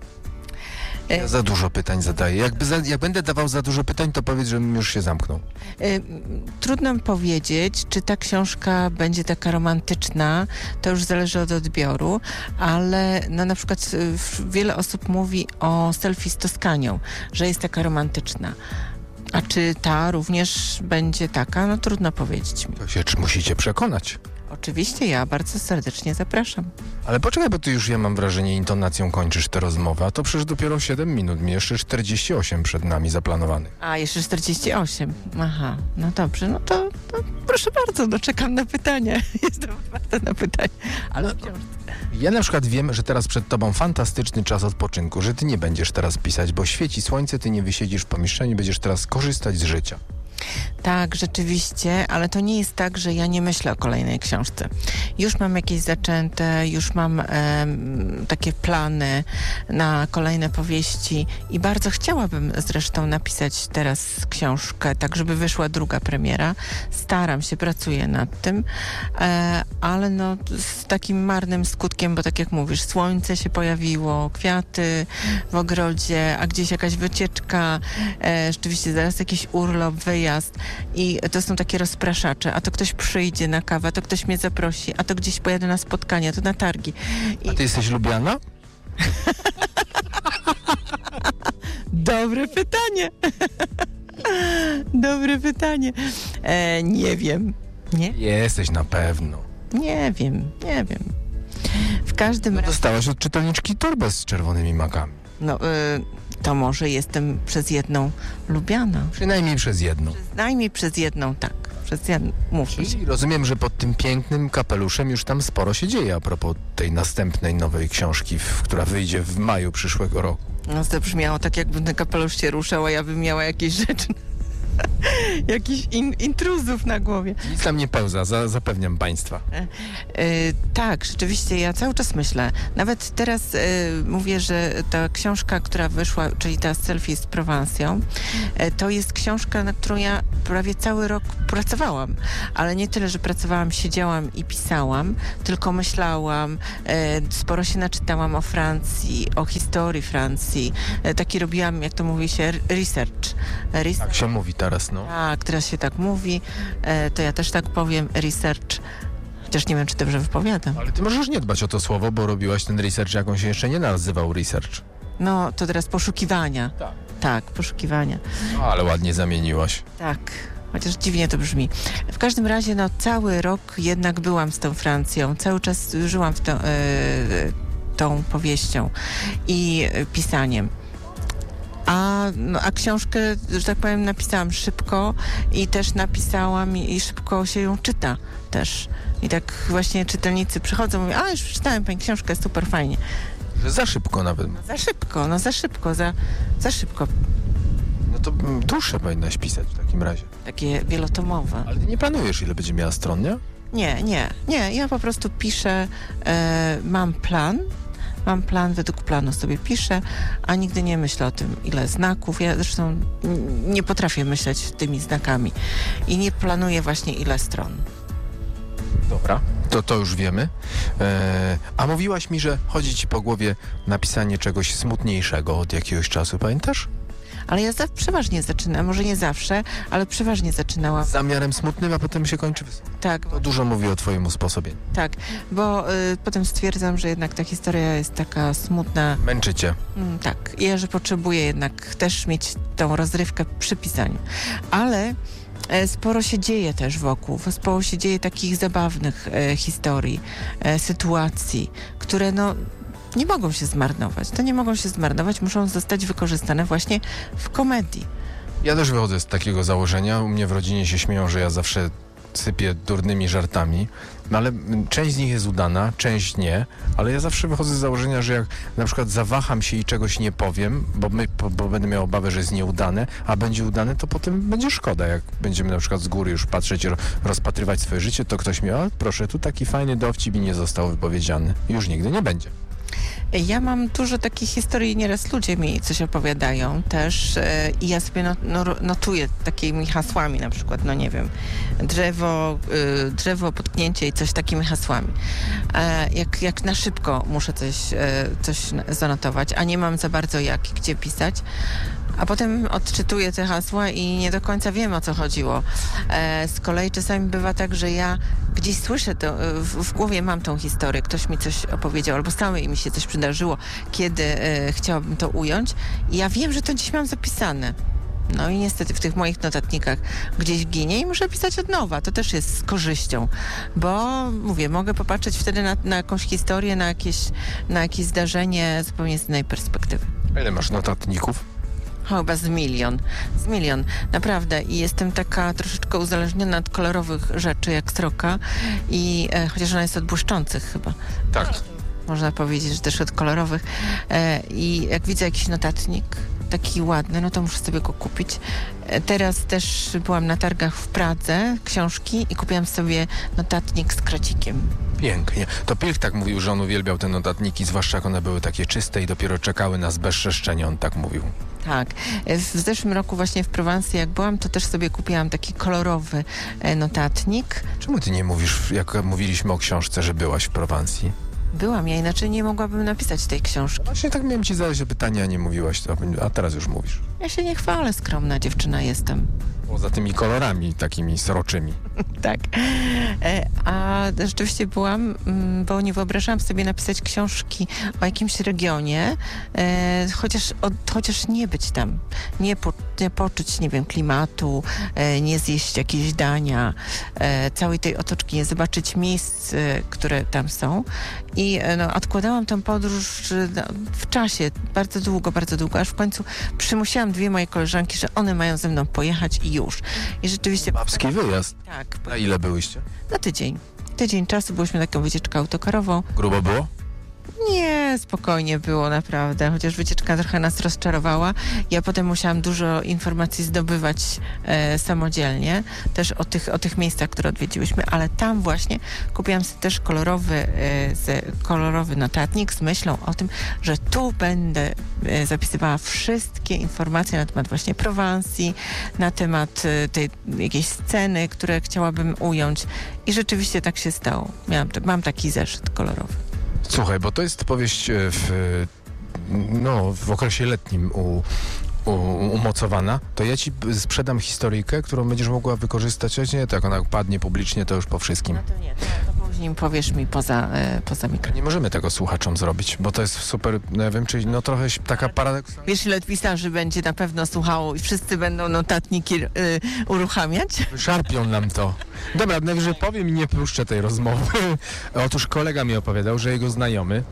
Ja za dużo pytań zadaję. Jakby za, jak będę dawał za dużo pytań, to powiedz, żebym już się zamknął. Y, trudno mi powiedzieć, czy ta książka będzie taka romantyczna, to już zależy od odbioru, ale no, na przykład y, wiele osób mówi o selfie z Toskanią, że jest taka romantyczna. A czy ta również będzie taka? No trudno powiedzieć mi. To się czy musicie przekonać. Oczywiście ja bardzo serdecznie zapraszam. Ale poczekaj, bo ty już, ja mam wrażenie, intonacją kończysz tę rozmowę, a to przecież dopiero siedem minut, mi jeszcze czterdzieści osiem przed nami zaplanowanych. A, jeszcze czterdzieści osiem. Aha, no dobrze, no to, to proszę bardzo, no czekam na pytanie. Jestem otwarta na pytanie. Ale wciąż... Ja na przykład wiem, że teraz przed tobą fantastyczny czas odpoczynku, że ty nie będziesz teraz pisać, bo świeci słońce, ty nie wysiedzisz w pomieszczeniu, będziesz teraz korzystać z życia. Tak, rzeczywiście, ale to nie jest tak, że ja nie myślę o kolejnej książce. Już mam jakieś zaczęte, już mam em, takie plany na kolejne powieści i bardzo chciałabym zresztą napisać teraz książkę, tak żeby wyszła druga premiera. Staram się, pracuję nad tym, e, ale no z takim marnym skutkiem, bo tak jak mówisz, słońce się pojawiło, kwiaty w ogrodzie, a gdzieś jakaś wycieczka, e, rzeczywiście zaraz jakiś urlop, wyjazd, gwiazd i to są takie rozpraszacze, a to ktoś przyjdzie na kawę, a to ktoś mnie zaprosi, a to gdzieś pojadę na spotkania, to na targi. I... A ty jesteś lubiana? Dobre pytanie. Dobre pytanie. E, nie wiem. Nie? Jesteś na pewno. Nie wiem, nie wiem. W każdym razie... Dostałaś od czytelniczki torbę z czerwonymi makami. No, y, to może jestem przez jedną lubiana. Przynajmniej przez jedną. Przynajmniej przez jedną, tak. Przez jedną, mówmy się. I rozumiem, że pod tym pięknym kapeluszem już tam sporo się dzieje a propos tej następnej nowej książki, w, która wyjdzie w maju przyszłego roku. No, to brzmiało tak, jakby ten kapelusz się ruszał, a ja bym miała jakieś rzeczy, jakichś in, intruzów na głowie. Nic tam nie pełza, za, zapewniam państwa. E, e, tak, rzeczywiście, ja cały czas myślę. Nawet teraz e, mówię, że ta książka, która wyszła, czyli ta Selfie z Prowansją, e, to jest książka, na którą ja prawie cały rok pracowałam. Ale nie tyle, że pracowałam, siedziałam i pisałam, tylko myślałam, e, sporo się naczytałam o Francji, o historii Francji. E, taki robiłam, jak to mówi się, research. research. Tak się mówi teraz, no. Tak, teraz się tak mówi, e, to ja też tak powiem, research, chociaż nie wiem, czy dobrze wypowiadam. Ale ty możesz nie dbać o to słowo, bo robiłaś ten research, jak on się jeszcze nie nazywał research. No, to teraz poszukiwania. Tak. Tak, poszukiwania. No, ale ładnie zamieniłaś. Tak, chociaż dziwnie to brzmi. W każdym razie, no, cały rok jednak byłam z tą Francją, cały czas żyłam w to, e, tą powieścią i e, pisaniem. A, no, a książkę, że tak powiem, napisałam szybko i też napisałam i, i szybko się ją czyta też. I tak właśnie czytelnicy przychodzą i mówią, a już przeczytałem pani książkę, super fajnie. Że za szybko nawet. No, za szybko, no za szybko, za, za szybko. No to mm, dłuższe powinnaś pisać w takim razie. Takie wielotomowe. Ale ty nie planujesz, ile będzie miała stron, nie? Nie, nie, nie. Ja po prostu piszę, e, mam plan, mam plan, według planu sobie piszę, a nigdy nie myślę o tym, ile znaków. Ja zresztą n- nie potrafię myśleć tymi znakami i nie planuję właśnie, ile stron. Dobra. To to już wiemy. E, a mówiłaś mi, że chodzi ci po głowie napisanie czegoś smutniejszego od jakiegoś czasu, pamiętasz? Ale ja za, przeważnie zaczynam, może nie zawsze, ale przeważnie zaczynałam. Z zamiarem smutnym, a potem się kończy wesoło. Tak, To dużo mówi o twoim usposobieniu. tak, bo y, potem stwierdzam, że jednak ta historia jest taka smutna. Męczy cię. Mm, tak, i ja, że potrzebuję jednak też mieć tą rozrywkę przy pisaniu. Ale e, sporo się dzieje też wokół, sporo się dzieje takich zabawnych e, historii, e, sytuacji, które no nie mogą się zmarnować. To nie mogą się zmarnować, muszą zostać wykorzystane właśnie w komedii. Ja też wychodzę z takiego założenia. U mnie w rodzinie się śmieją, że ja zawsze sypię durnymi żartami, no ale mm, część z nich jest udana, część nie, ale ja zawsze wychodzę z założenia, że jak na przykład zawaham się i czegoś nie powiem, bo, my, bo, bo będę miał obawę, że jest nieudane, a będzie udane, to potem będzie szkoda. Jak będziemy na przykład z góry już patrzeć, ro, rozpatrywać swoje życie, to ktoś mi, a proszę, tu taki fajny dowcip i nie został wypowiedziany. Już nigdy nie będzie. Ja mam dużo takich historii, nieraz ludzie mi coś opowiadają też e, i ja sobie no, no, notuję takimi hasłami, na przykład, no nie wiem, drzewo, y, drzewo, potknięcie i coś takimi hasłami. E, jak, jak na szybko muszę coś, e, coś zanotować, a nie mam za bardzo jak, gdzie pisać. A potem odczytuję te hasła i nie do końca wiem, o co chodziło. E, z kolei czasami bywa tak, że ja gdzieś słyszę to, w, w głowie mam tą historię, ktoś mi coś opowiedział, albo samej mi się coś przydarzyło, kiedy e, chciałabym to ująć i ja wiem, że to gdzieś mam zapisane. No i niestety w tych moich notatnikach gdzieś ginie i muszę pisać od nowa. To też jest z korzyścią, bo mówię, mogę popatrzeć wtedy na, na jakąś historię, na jakieś, na jakieś zdarzenie zupełnie z innej perspektywy. A ile masz notatników? Chyba z milion. Z milion. Naprawdę. I jestem taka troszeczkę uzależniona od kolorowych rzeczy, jak sroka. I e, chociaż ona jest od błyszczących chyba. Tak. Można powiedzieć, że też od kolorowych. E, I jak widzę jakiś notatnik taki ładny, no to muszę sobie go kupić. E, teraz też byłam na targach w Pradze, książki i kupiłam sobie notatnik z kracikiem. Pięknie. To Pilch tak mówił, że on uwielbiał te notatniki, zwłaszcza jak one były takie czyste i dopiero czekały na zbezczeszczenie, on tak mówił. Tak. W zeszłym roku właśnie w Prowansji, jak byłam, to też sobie kupiłam taki kolorowy e, notatnik. Czemu ty nie mówisz, jak mówiliśmy o książce, że byłaś w Prowansji? Byłam, ja inaczej nie mogłabym napisać tej książki. Właśnie tak miałem ci zadać pytanie, a nie mówiłaś, to, a teraz już mówisz. Ja się nie chwalę, skromna dziewczyna jestem. Poza tymi kolorami takimi sroczymi. Tak. E, A rzeczywiście byłam, mm, bo nie wyobrażałam sobie napisać książki o jakimś regionie, e, chociaż, od, chociaż nie być tam, nie, po, nie poczuć, nie wiem, klimatu, e, nie zjeść jakieś dania, e, całej tej otoczki, nie zobaczyć miejsc, e, które tam są. I e, no, odkładałam tę podróż e, no, w czasie, bardzo długo, bardzo długo, aż w końcu przymusiłam dwie moje koleżanki, że one mają ze mną pojechać i już. I rzeczywiście... Babski wyjazd. Tak. Na ile byłyście? Na tydzień. Tydzień czasu, byliśmy na taką wycieczkę autokarową. Grubo było? Nie, spokojnie było naprawdę, chociaż wycieczka trochę nas rozczarowała. Ja potem musiałam dużo informacji zdobywać e, samodzielnie, też o tych, o tych miejscach, które odwiedziłyśmy, ale tam właśnie kupiłam sobie też kolorowy, e, z, kolorowy notatnik z myślą o tym, że tu będę e, zapisywała wszystkie informacje na temat właśnie Prowansji, na temat e, tej jakiejś sceny, które chciałabym ująć i rzeczywiście tak się stało. Miałam, mam taki zeszyt kolorowy. Słuchaj, bo to jest powieść w, no, w okresie letnim u, u, umocowana, to ja ci sprzedam historyjkę, którą będziesz mogła wykorzystać, choć nie, tak ona padnie publicznie, to już po wszystkim. No to nie, to, to później powiesz mi poza, e, poza mikrofonem. Nie możemy tego słuchaczom zrobić, bo to jest super, no ja wiem, czyli no trochę taka paradoksalna. Wiesz, ile pisarzy będzie na pewno słuchało i wszyscy będą notatniki y, uruchamiać? Szarpią nam to. Dobra, najwyżej powiem i nie puszczę tej rozmowy. Otóż kolega mi opowiadał, że jego znajomy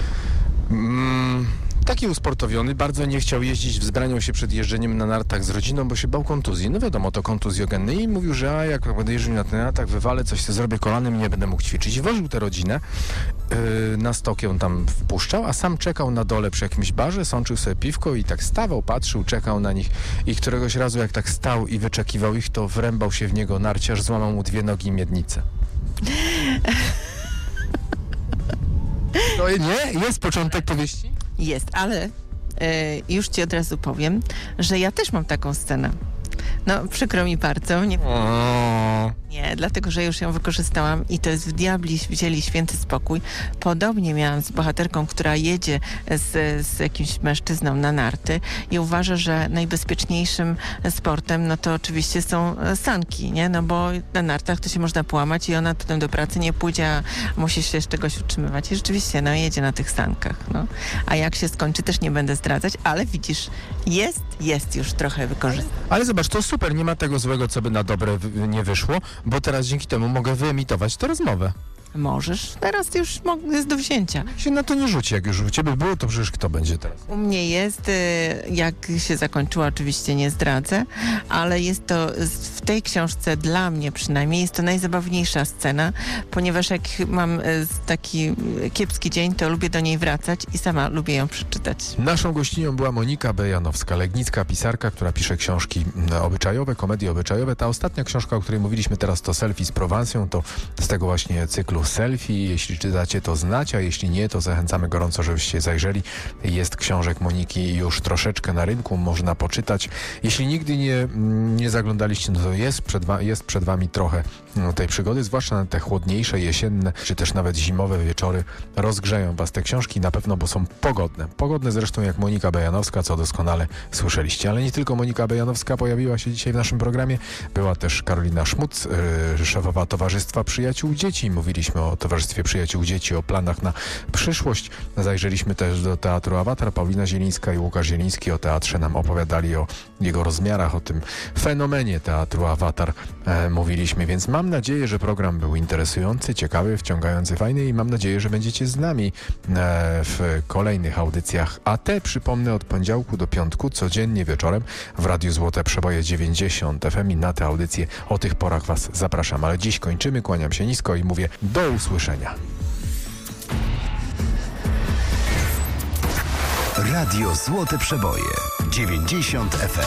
mm, taki usportowiony, bardzo nie chciał jeździć, wzbraniał się przed jeżdżeniem na nartach z rodziną, bo się bał kontuzji. No wiadomo, to kontuzjogenny i mówił, że a jak będę jeździł na ten nartach, wywalę, coś sobie zrobię kolanem i nie będę mógł ćwiczyć. I woził tę rodzinę, yy, na stokę tam wpuszczał, a sam czekał na dole przy jakimś barze, sączył sobie piwko i tak stawał, patrzył, czekał na nich i któregoś razu jak tak stał i wyczekiwał ich, to wrębał się w niego narciarz, złamał mu dwie nogi i miednicę. No nie? Jest początek powieści? Jest, ale y, już ci od razu powiem, że ja też mam taką scenę. No, przykro mi bardzo. Nie, O. nie, dlatego, że już ją wykorzystałam i to jest w Diabli wzięli święty spokój. Podobnie miałam z bohaterką, która jedzie z, z jakimś mężczyzną na narty i uważa, że najbezpieczniejszym sportem, no to oczywiście są sanki, nie? No bo na nartach to się można połamać i ona potem do pracy nie pójdzie, a musi się z czegoś utrzymywać. I rzeczywiście, no jedzie na tych sankach, no. A jak się skończy, też nie będę zdradzać, ale widzisz, jest, jest już trochę wykorzystane. Ale zobacz, to super, nie ma tego złego, co by na dobre w- nie wyszło, bo teraz dzięki temu mogę wyemitować tę rozmowę. Możesz. Teraz już mo- jest do wzięcia. Się na to nie rzuci, jak już u ciebie było, to przecież kto będzie teraz? U mnie jest, y, jak się zakończyła, oczywiście nie zdradzę, ale jest to z- w tej książce dla mnie przynajmniej jest to najzabawniejsza scena, ponieważ jak mam y, taki kiepski dzień, to lubię do niej wracać i sama lubię ją przeczytać. Naszą gościnią była Monika B. Janowska-Legnicka, pisarka, która pisze książki mm, obyczajowe, komedie obyczajowe. Ta ostatnia książka, o której mówiliśmy teraz, to Selfie z Prowansją, to z tego właśnie cyklu Selfie. Jeśli czytacie, to znacie, a jeśli nie, to zachęcamy gorąco, żebyście zajrzeli. Jest książek Moniki już troszeczkę na rynku, można poczytać. Jeśli nigdy nie, nie zaglądaliście, no to jest przed, wa- jest przed wami trochę no, tej przygody, zwłaszcza na te chłodniejsze, jesienne, czy też nawet zimowe wieczory. Rozgrzeją was te książki na pewno, bo są pogodne. Pogodne zresztą jak Monika Bejanowska, co doskonale słyszeliście. Ale nie tylko Monika Bejanowska pojawiła się dzisiaj w naszym programie. Była też Karolina Szmuc, yy, szefowa Towarzystwa Przyjaciół Dzieci. Mówiliśmy o Towarzystwie Przyjaciół Dzieci, o planach na przyszłość. Zajrzeliśmy też do Teatru Awatar. Paulina Zielińska i Łukasz Zieliński o teatrze nam opowiadali, o jego rozmiarach, o tym fenomenie Teatru Awatar e, mówiliśmy, więc mam nadzieję, że program był interesujący, ciekawy, wciągający, fajny i mam nadzieję, że będziecie z nami e, w kolejnych audycjach. A te, przypomnę, od poniedziałku do piątku, codziennie wieczorem w Radiu Złote Przeboje dziewięćdziesiąt F M i na te audycje o tych porach was zapraszam. Ale dziś kończymy, kłaniam się nisko i mówię do usłyszenia. Radio Złote Przeboje dziewięćdziesiąt F M.